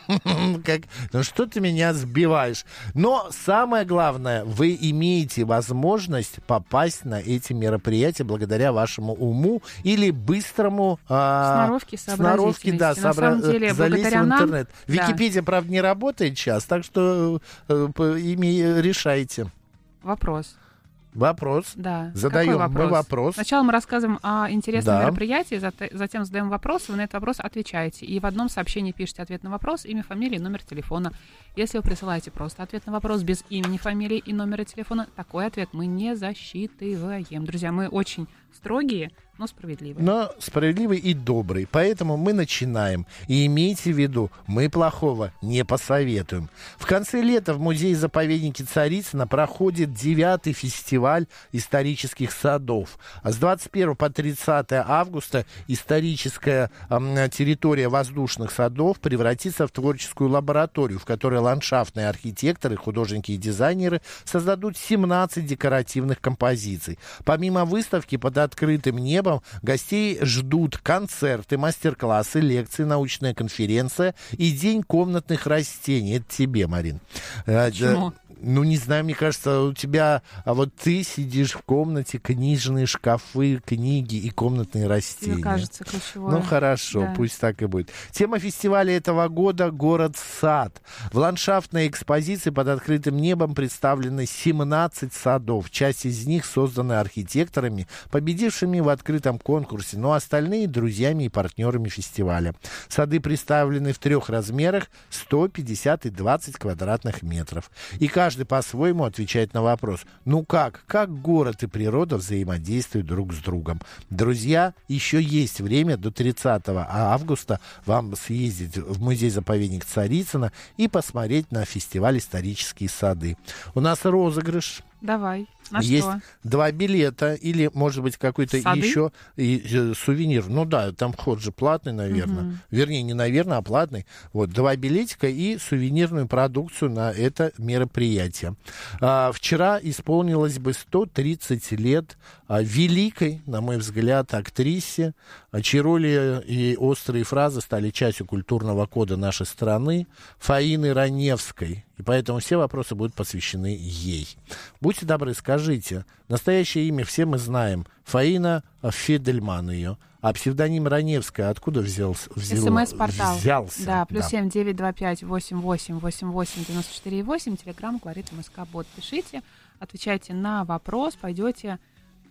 как... Ну, что ты меня сбиваешь? Но самое главное, вы имеете возможность попасть на эти мероприятия благодаря вашему уму или быстрому... А... Сноровке, сообразительности. Да, на собра... самом деле, благодаря в интернет. нам... Википедия, да. правда, не работает сейчас, так что э, ими решайте. Вопрос. Вопрос. Да. Задаем Какой вопрос? мы вопрос. Сначала мы рассказываем о интересном да. мероприятии, затем задаем вопрос, вы на этот вопрос отвечаете. И в одном сообщении пишите ответ на вопрос, имя, фамилия, номер телефона. Если вы присылаете просто ответ на вопрос без имени, фамилии и номера телефона, такой ответ мы не засчитываем. Друзья, мы очень строгие, но справедливый. Но справедливый и добрый. Поэтому мы начинаем. И имейте в виду, мы плохого не посоветуем. В конце лета в музее-заповеднике Царицына проходит девятый фестиваль исторических садов. А с двадцать первого по тридцатое августа историческая э, территория воздушных садов превратится в творческую лабораторию, в которой ландшафтные архитекторы, художники и дизайнеры создадут семнадцать декоративных композиций. Помимо выставки под открытым небом, гостей ждут концерты, мастер-классы, лекции, научная конференция и день комнатных растений. Это тебе, Марин. Почему? Ну, не знаю, мне кажется, у тебя... А вот ты сидишь в комнате, книжные шкафы, книги и комнатные растения. Мне кажется, ключевое. Ну, хорошо, да. Пусть так и будет. Тема фестиваля этого года — город-сад. В ландшафтной экспозиции под открытым небом представлены семнадцать садов. Часть из них созданы архитекторами, победившими в открытом конкурсе, но остальные — друзьями и партнерами фестиваля. Сады представлены в трех размерах — сто, пятьдесят и двадцать квадратных метров. И каждый Каждый по-своему отвечает на вопрос: ну как? Как город и природа взаимодействуют друг с другом? Друзья, еще есть время до тридцатого августа вам съездить в музей-заповедник Царицына и посмотреть на фестиваль «Исторические сады». У нас розыгрыш. Давай. На Есть что? два билета или, может быть, какой-то Сады? еще и, и, сувенир. Ну да, там вход же платный, наверное. Угу. Вернее, не наверное, а платный. Вот, два билетика и сувенирную продукцию на это мероприятие. А, вчера исполнилось бы сто тридцать лет а, великой, на мой взгляд, актрисе, а, чьи роли и острые фразы стали частью культурного кода нашей страны, Фаины Раневской. И поэтому все вопросы будут посвящены ей. Будьте добры, скажите, настоящее имя все мы знаем. Фаина Фидельман ее. А псевдоним Раневская откуда взялся? СМС-портал. Взялся. Да, плюс да. семь девять два пять восемь восемь восемь восемь девяносто четыре восемь. Телеграм говорит МСК-бот. Пишите, отвечайте на вопрос, пойдете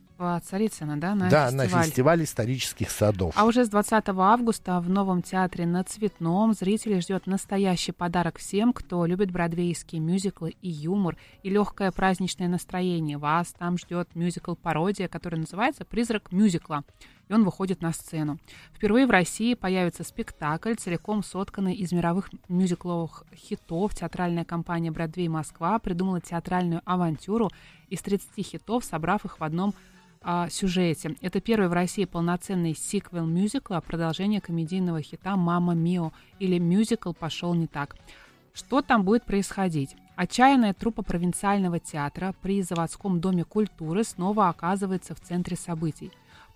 в Царицыно, да, на да, фестиваль. на фестиваль исторических садов. А уже с двадцатого августа в новом театре на Цветном зрителей ждет настоящий подарок всем, кто любит бродвейские мюзиклы и юмор, и легкое праздничное настроение. Вас там ждет мюзикл-пародия, который называется «Призрак мюзикла», и он выходит на сцену. Впервые в России появится спектакль, целиком сотканный из мировых мюзикловых хитов. Театральная компания «Бродвей Москва» придумала театральную авантюру из тридцати хитов, собрав их в одном а, сюжете. Это первый в России полноценный сиквел мюзикла, продолжение комедийного хита «Мамма Мио» или «Мюзикл пошел не так». Что там будет происходить? Отчаянная труппа провинциального театра при заводском доме культуры снова оказывается в центре событий.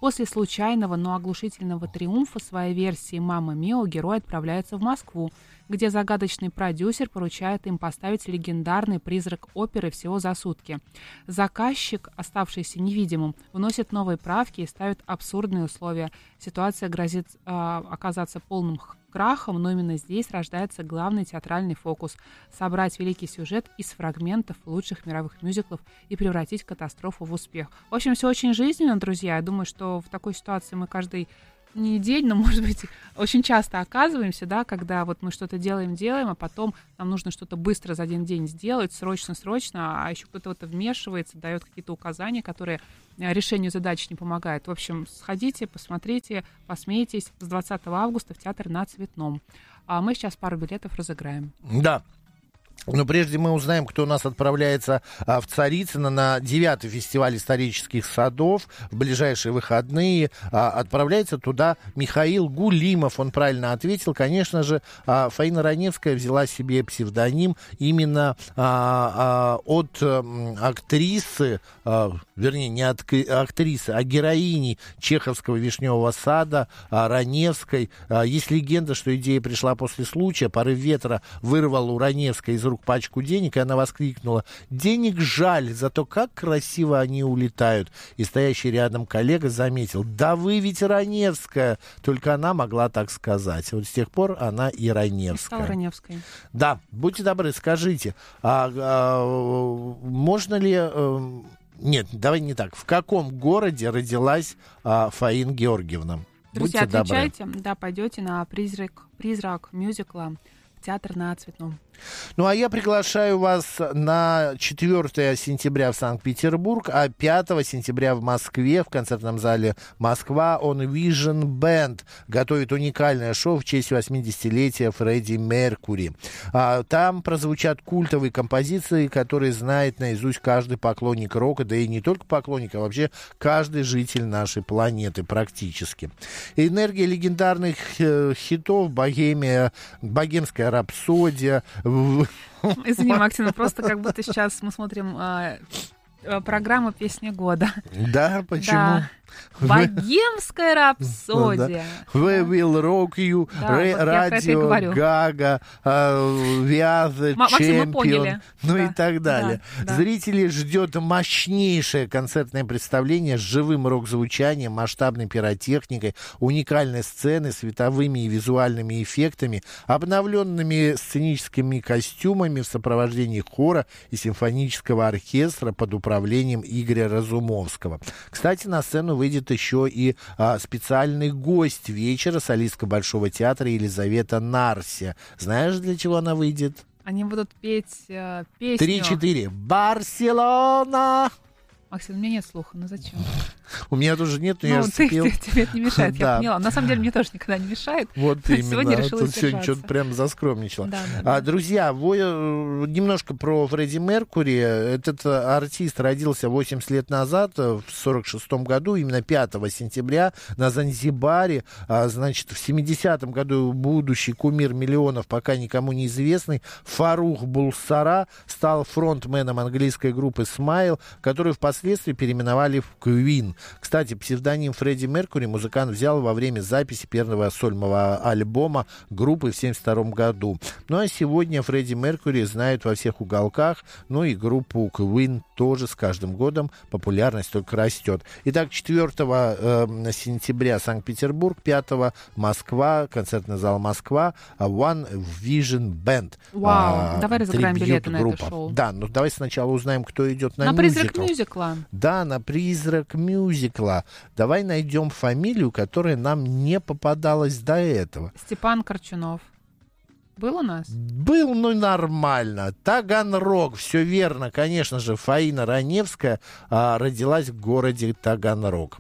После случайного, но оглушительного триумфа своей версии «Мамма Мио» герой отправляется в Москву, где загадочный продюсер поручает им поставить легендарный призрак оперы всего за сутки. Заказчик, оставшийся невидимым, вносит новые правки и ставит абсурдные условия. Ситуация грозит э, оказаться полным крахом, но именно здесь рождается главный театральный фокус — собрать великий сюжет из фрагментов лучших мировых мюзиклов и превратить катастрофу в успех. В общем, все очень жизненно, друзья. Я думаю, что в такой ситуации мы каждый не день, но, может быть, очень часто оказываемся, да, когда вот мы что-то делаем-делаем, а потом нам нужно что-то быстро за один день сделать, срочно-срочно, а еще кто-то в это вмешивается, дает какие-то указания, которые решению задачи не помогают. В общем, сходите, посмотрите, посмейтесь с двадцатого августа в театр на Цветном. А мы сейчас пару билетов разыграем. Да. Но прежде мы узнаем, кто у нас отправляется а, в Царицыно на девятый фестиваль исторических садов в ближайшие выходные. А, отправляется туда Михаил Гулимов. Он правильно ответил. Конечно же, а, Фаина Раневская взяла себе псевдоним именно а, а, от а, актрисы, а, вернее, не от актрисы, а героини чеховского «Вишневого сада» а, Раневской. А, есть легенда, что идея пришла после случая. Порыв ветра вырвал у Раневской из рук пачку денег, и она воскликнула: «Денег жаль, зато как красиво они улетают». И стоящий рядом коллега заметил: «Да вы ведь Раневская». Только она могла так сказать. Вот с тех пор она и Раневская. Стала Раневской. Да, будьте добры, скажите, а, а, можно ли... А, нет, давай не так. В каком городе родилась а, Фаина Георгиевна? Друзья, будьте отвечайте. добры. Да, пойдете на призрак, призрак мюзикла в театр на Цветном. Ну, а я приглашаю вас на четвёртого сентября в Санкт-Петербург, а пятого сентября в Москве в концертном зале «Москва» On Vision Band готовит уникальное шоу в честь восьмидесятилетия Фредди Меркьюри. А, там прозвучат культовые композиции, которые знает наизусть каждый поклонник рока, да и не только поклонник, а вообще каждый житель нашей планеты практически. Энергия легендарных э, хитов «Богемия», «Богемская рапсодия», Извини, Максим, просто как будто сейчас мы смотрим а, программу «Песня года». Да, почему? Да. Богемская рапсодия. We will rock you, радио, Гага, Виаза, Чемпион, ну и так далее. Зрителей ждет мощнейшее концертное представление с живым рок-звучанием, масштабной пиротехникой, уникальной сценой, световыми и визуальными эффектами, обновленными сценическими костюмами в сопровождении хора и симфонического оркестра под управлением Игоря Разумовского. Кстати, на сцену выйдет еще и а, специальный гость вечера, солистка Большого театра Елизавета Нарси. Знаешь, для чего она выйдет? Они будут петь э, песню. Три-четыре. Барселона! Максим, у меня нет слуха, ну зачем? У меня тоже нет, но ну, я же ты, спел. Ты, тебе это не мешает, да. я поняла. На самом деле, мне тоже никогда не мешает. Вот именно. Сегодня решила Тут сегодня что-то прям заскромничала. Да, да, да. А, друзья, вы, немножко про Фредди Меркьюри. Этот артист родился восемьдесят лет назад, в сорок шестом году, именно пятого сентября, на Занзибаре. А, значит, в семидесятом году будущий кумир миллионов, пока никому неизвестный, Фарух Булсара стал фронтменом английской группы Smile, которую впоследствии переименовали в Queen. Кстати, псевдоним Фредди Меркьюри музыкант взял во время записи первого сольного альбома группы в семьдесят втором году. Ну а сегодня Фредди Меркьюри знают во всех уголках, ну и группу Queen тоже с каждым годом популярность только растет. Итак, четвёртого э, сентября Санкт-Петербург, пятого Москва, концертный зал Москва, One Vision Band. Вау, а, давай разыграем билеты на это шоу. Да, но давай сначала узнаем, кто идет на, на мюзикл. «Призрак мюзикла». Да, на «Призрак мюзикла». Давай найдем фамилию, которая нам не попадалась до этого. Степан Корчунов. Был у нас? Был, ну нормально. Таганрог, все верно. Конечно же, Фаина Раневская а, родилась в городе Таганрог.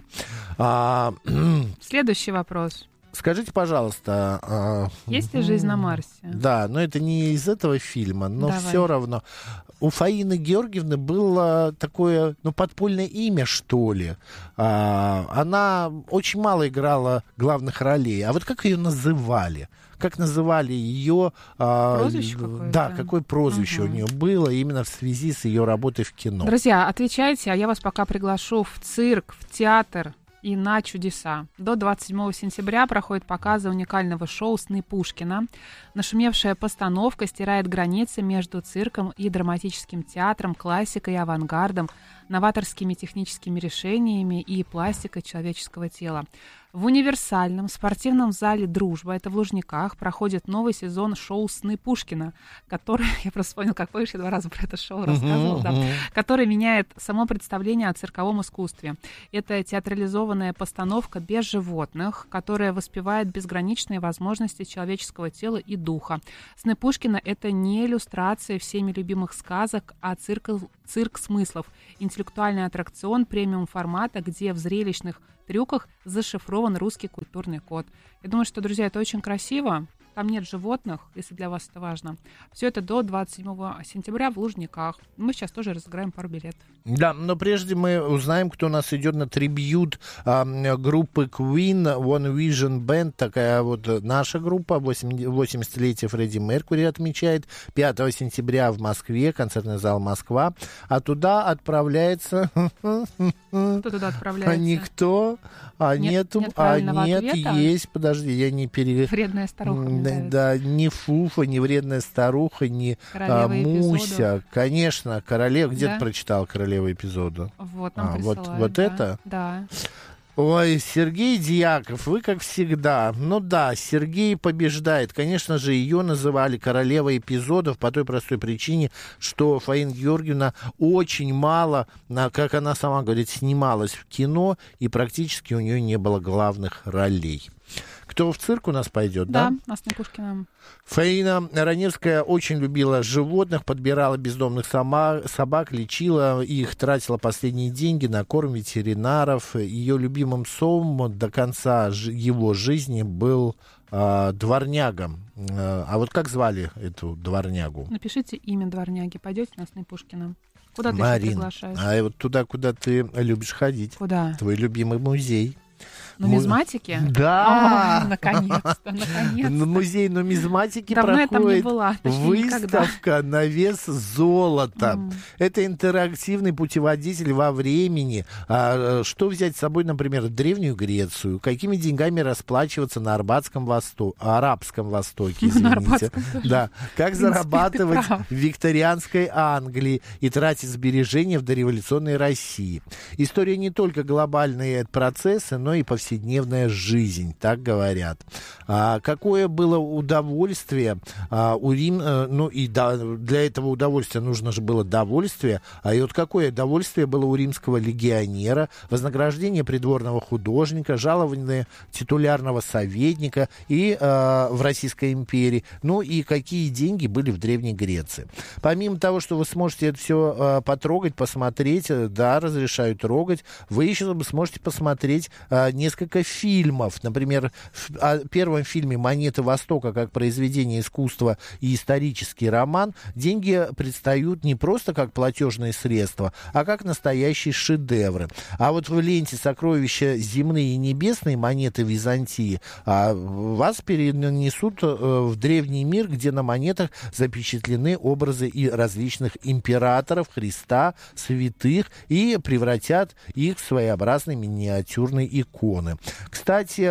А, Следующий вопрос. Скажите, пожалуйста... А, есть ли жизнь на Марсе? Да, но это не из этого фильма, но Давай. Все равно. У Фаины Георгиевны было такое, ну, подпольное имя, что ли. А, она очень мало играла главных ролей. А вот как ее называли? Как называли ее... Прозвище а, какое-то? Да, какое прозвище угу. у нее было именно в связи с ее работой в кино. Друзья, отвечайте, а я вас пока приглашу в цирк, в театр и на чудеса. До двадцать седьмого сентября проходят показы уникального шоу «Сны Пушкина». Нашумевшая постановка стирает границы между цирком и драматическим театром, классикой и авангардом, новаторскими техническими решениями и пластикой человеческого тела. В универсальном спортивном зале «Дружба», это в Лужниках, проходит новый сезон шоу «Сны Пушкина», который, я просто вспомнил, как помнишь, я два раза про это шоу рассказывала, да, который меняет само представление о цирковом искусстве. Это театрализованная постановка без животных, которая воспевает безграничные возможности человеческого тела и духа. «Сны Пушкина» — это не иллюстрация всеми любимых сказок, а цирк, цирк смыслов, интеллектуальный аттракцион премиум формата, где в зрелищных трюках зашифрован русский культурный код. Я думаю, что, друзья, это очень красиво. Там нет животных, если для вас это важно. Все это до двадцать седьмого сентября в Лужниках. Мы сейчас тоже разыграем пару билетов. Да, но прежде мы узнаем, кто у нас идет на трибьют э, группы Queen, One Vision Band. Такая вот наша группа. восьмидесятилетие Фредди Меркьюри отмечает. пятого сентября в Москве, концертный зал «Москва». А туда отправляется... Кто туда отправляется? Никто. А нет, нету, нет а нет, ответа? Есть. Подожди, я не пере... Вредная старуха. Да, да, ни Фуфа, ни вредная старуха, ни а, Муся. Конечно, королева. Где да? ты прочитал королеву эпизода? Вот, нам а, вот, вот да. это? Да. Ой, Сергей Дьяков, вы как всегда. Ну да, Сергей побеждает. Конечно же, ее называли королевой эпизодов по той простой причине, что Фаина Георгиевна очень мало, как она сама говорит, снималась в кино, и практически у нее не было главных ролей. Кто в цирк у нас пойдет, да? Да, нас не Пушкина. Фаина Раневская очень любила животных, подбирала бездомных сома, собак, лечила их, тратила последние деньги на корм ветеринаров. Ее любимым псом до конца его жизни был э, дворнягом. Э, а вот как звали эту дворнягу? Напишите имя дворняги. Пойдете нас на Пушкина. Куда ты Марин, еще приглашаешь? А вот туда, куда ты любишь ходить. Куда? Твой любимый музей. Нумизматики? Да! О, наконец-то, наконец-то. Музей нумизматики Давно проходит была, выставка на вес золота. Mm. Это интерактивный путеводитель во времени. А, что взять с собой, например, в Древнюю Грецию? Какими деньгами расплачиваться на Арбатском Востоке? Арабском Востоке, извините. Да. Как зарабатывать в викторианской Англии и тратить сбережения в дореволюционной России? История не только глобальные процессы, но и повседневная жизнь, так говорят. А, какое было удовольствие а, у Рим, а, ну и да, для этого удовольствия нужно же было довольствие, а и вот какое удовольствие было у римского легионера, вознаграждение придворного художника, жалование титулярного советника и а, в Российской империи, ну и какие деньги были в Древней Греции. Помимо того, что вы сможете это все а, потрогать, посмотреть, да, разрешаю трогать, вы еще сможете посмотреть а, несколько фильмов. Например, в первом фильме «Монеты Востока» как произведение искусства и исторический роман деньги предстают не просто как платежные средства, а как настоящие шедевры. А вот в ленте «Сокровища земные и небесные. Монеты Византии» вас перенесут в древний мир, где на монетах запечатлены образы и различных императоров, Христа, святых, и превратят их в своеобразные миниатюрные иконы. Кстати,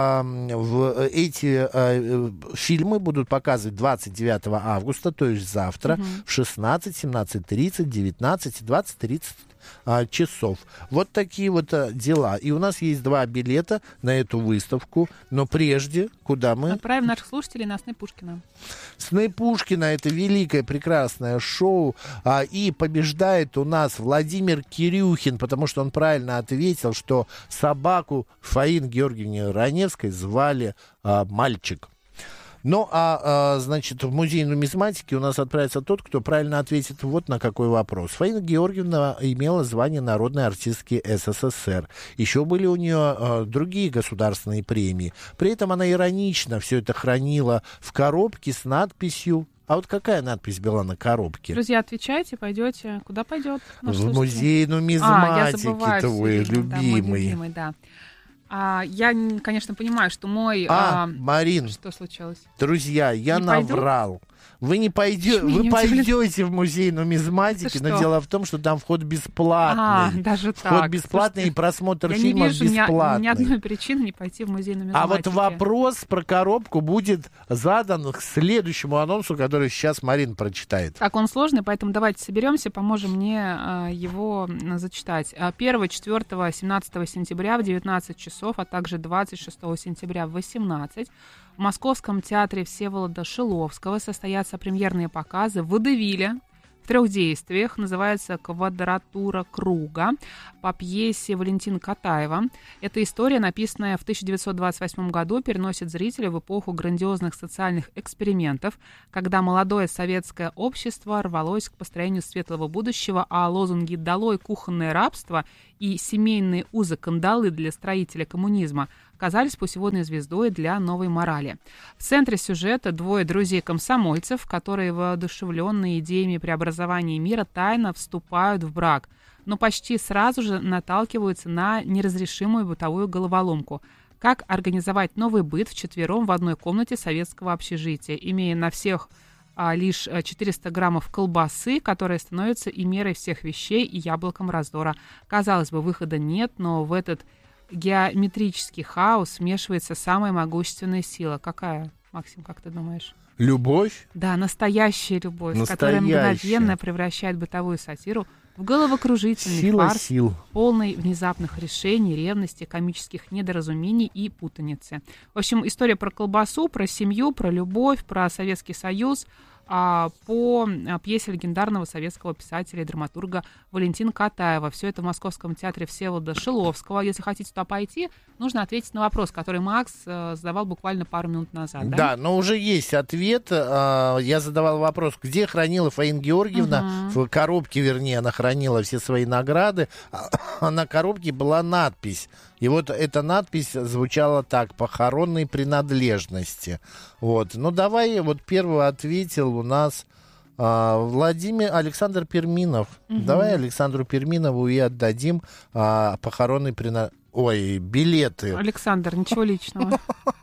в эти фильмы будут показывать двадцать девятого августа, то есть завтра, угу. в шестнадцать, семнадцать тридцать, девятнадцать, двадцать, тридцать часов. Вот такие вот дела. И у нас есть два билета на эту выставку. Но прежде, куда мы? Отправим наших слушателей на «Сны Пушкина». «Сны Пушкина» — это великое, прекрасное шоу. А, и побеждает у нас Владимир Кирюхин, потому что он правильно ответил, что собаку Фаины Георгиевны Раневской звали а, «Мальчик». Ну, а, а, значит, в музей нумизматики у нас отправится тот, кто правильно ответит вот на какой вопрос. Фаина Георгиевна имела звание народной артистки СССР. Еще были у нее а, другие государственные премии. При этом она иронично все это хранила в коробке с надписью. А вот какая надпись была на коробке? Друзья, отвечайте, пойдете. Куда пойдет? В музей нумизматики, а, твой любимый. Да, мой любимый, да. А, я, конечно, понимаю, что мой... А, а, Марин, что случилось? Друзья, я Не наврал. пойду? Вы не пойдете, вы пойдете в музей нумизматики, но дело в том, что там вход бесплатный. А, даже вход так. бесплатный, Слушайте, и просмотр я фильмов не вижу бесплатный. Ни, ни одной причины не пойти в музей нумизматики. А вот вопрос про коробку будет задан к следующему анонсу, который сейчас Марина прочитает. Так, он сложный, поэтому давайте соберемся, поможем мне э, его зачитать. первого, четвёртого, семнадцатого сентября в девятнадцать часов, а также двадцать шестого сентября в восемнадцать в Московском театре Всеволода Шиловского состоятся премьерные показы «Водевиля» в трех действиях. Называется «Квадратура круга» по пьесе Валентина Катаева. Эта история, написанная в тысяча девятьсот двадцать восьмом году, переносит зрителя в эпоху грандиозных социальных экспериментов, когда молодое советское общество рвалось к построению светлого будущего, а лозунги «Долой кухонное рабство» и «Семейные узы-кандалы для строителя коммунизма» оказались путеводной звездой для новой морали. В центре сюжета двое друзей-комсомольцев, которые, воодушевленные идеями преобразования мира, тайно вступают в брак, но почти сразу же наталкиваются на неразрешимую бытовую головоломку. Как организовать новый быт вчетвером в одной комнате советского общежития, имея на всех а, лишь четыреста граммов колбасы, которая становится и мерой всех вещей, и яблоком раздора. Казалось бы, выхода нет, но в этот геометрический хаос смешивается самая могущественная сила. Какая, Максим, как ты думаешь? Любовь? Да, настоящая любовь, настоящая. Которая мгновенно превращает бытовую сатиру в головокружительный Сила фарс, сил. полный внезапных решений, ревности, комических недоразумений и путаницы. В общем, история про колбасу, про семью, про любовь, про Советский Союз, а, по а, пьесе легендарного советского писателя и драматурга Валентина Катаева. Все это в Московском театре Всеволода Шиловского. Если хотите туда пойти, нужно ответить на вопрос, который Макс э, задавал буквально пару минут назад. Да, да, но уже есть ответ. Я задавал вопрос, где хранила Фаина Георгиевна, uh-huh. в коробке, вернее, она хранила все свои награды, а на коробке была надпись. И вот эта надпись звучала так: похоронные принадлежности. Вот. Ну, давай, вот первый ответил у нас а, Владимир Александр Перминов. Угу. Давай Александру Перминову и отдадим а, похоронные принадлежности. Ой, билеты. Александр, ничего личного.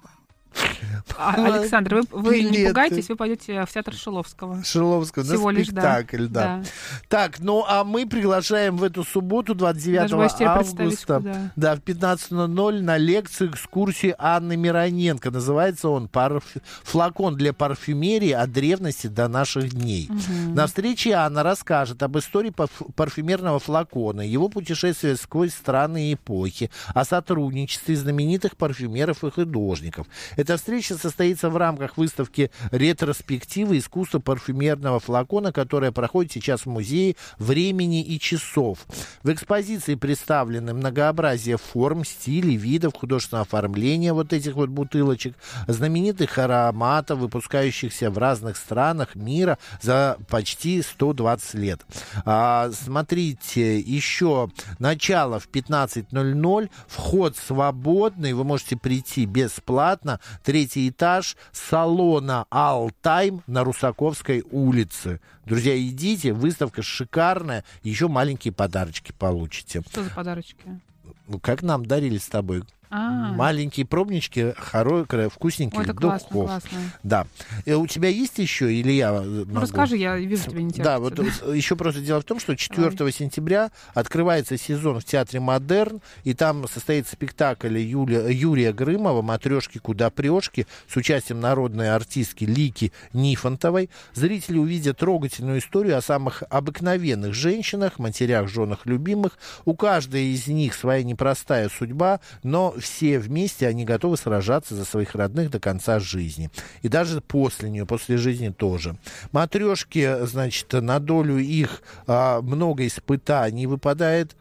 А, Александр, вы, вы не пугайтесь, вы пойдете в театр Шиловского. Шиловского, всего на лишь, спектакль, да. да. да. Так, ну а мы приглашаем в эту субботу, двадцать девятого августа, да, в пятнадцать ноль ноль на лекцию, экскурсии Анны Мироненко. Называется он «Парф... «Флакон для парфюмерии от древности до наших дней». Угу. На встрече Анна расскажет об истории парфюмерного флакона, его путешествия сквозь страны и эпохи, о сотрудничестве знаменитых парфюмеров и художников. Эта встреча состоится в рамках выставки ретроспективы искусства парфюмерного флакона, которая проходит сейчас в Музее времени и часов. В экспозиции представлены многообразие форм, стилей, видов художественного оформления вот этих вот бутылочек, знаменитых ароматов, выпускающихся в разных странах мира за почти сто двадцать лет. А, смотрите, еще начало в пятнадцать ноль ноль, вход свободный, вы можете прийти бесплатно. Третий этаж салона All Time на Русаковской улице. Друзья, идите, выставка шикарная, еще маленькие подарочки получите. Что за подарочки? Ну, как нам дарили с тобой. А-а-а. Маленькие пробнички, хорошие, вкусненькие, Ой, духов. Классно, классно. Да. И у тебя есть еще, или я могу? Ну, расскажи, я вижу, тебе не терпится. Да, вот да? Еще просто дело в том, что четвёртого сентября открывается сезон в Театре Модерн, и там состоится спектакль Юлия, Юрия Грымова «Матрешки куда прешки» с участием народной артистки Лики Нифонтовой. Зрители увидят трогательную историю о самых обыкновенных женщинах, матерях, женах, любимых. У каждой из них своя непростая судьба, но все вместе они готовы сражаться за своих родных до конца жизни. И даже после нее, после жизни тоже. Матрешки, значит, на долю их а, много испытаний выпадает.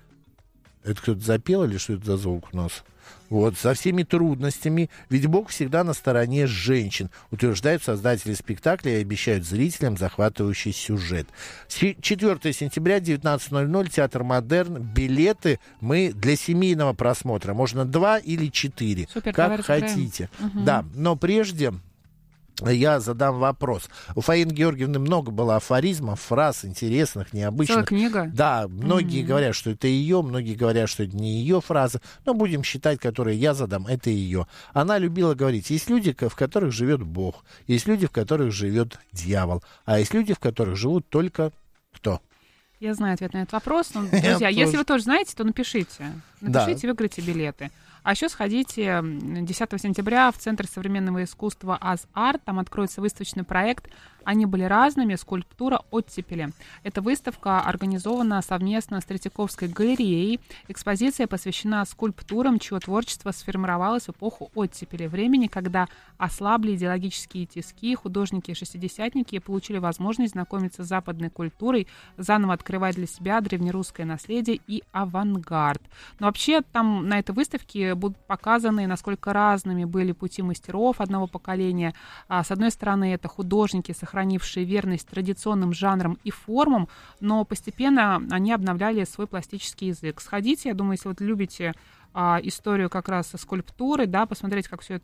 Это кто-то запел или что это за звук у нас? Вот, со всеми трудностями, ведь Бог всегда на стороне женщин, утверждают создатели спектакля и обещают зрителям захватывающий сюжет. четвёртого сентября, девятнадцать ноль ноль, Театр Модерн. Билеты мы для семейного просмотра. Можно два или четыре, Супер, как хотите. Угу. Да, но прежде... я задам вопрос. У Фаины Георгиевны много было афоризмов, фраз интересных, необычных. Целая книга. Да, многие mm-hmm. говорят, что это ее, многие говорят, что это не ее фраза, но будем считать, которые я задам, это ее. Она любила говорить, есть люди, в которых живет Бог, есть люди, в которых живет дьявол, а есть люди, в которых живут только кто? Я знаю ответ на этот вопрос. Но, друзья, если вы тоже знаете, то напишите. Напишите, да. Выиграйте билеты. А еще сходите десятого сентября в Центр современного искусства АЗ-Арт. Там откроется выставочный проект «Они были разными. Скульптура оттепели». Эта выставка организована совместно с Третьяковской галереей. Экспозиция посвящена скульптурам, чье творчество сформировалось в эпоху оттепели, времени, когда ослабли идеологические тиски, художники и шестидесятники получили возможность знакомиться с западной культурой, заново открывать для себя древнерусское наследие и авангард. Но вообще там на этой выставке будут показаны, насколько разными были пути мастеров одного поколения. А, с одной стороны, это художники, сохранившие верность традиционным жанрам и формам, но постепенно они обновляли свой пластический язык. Сходите, я думаю, если вот любите а, историю как раз скульптуры, да, посмотреть, как все это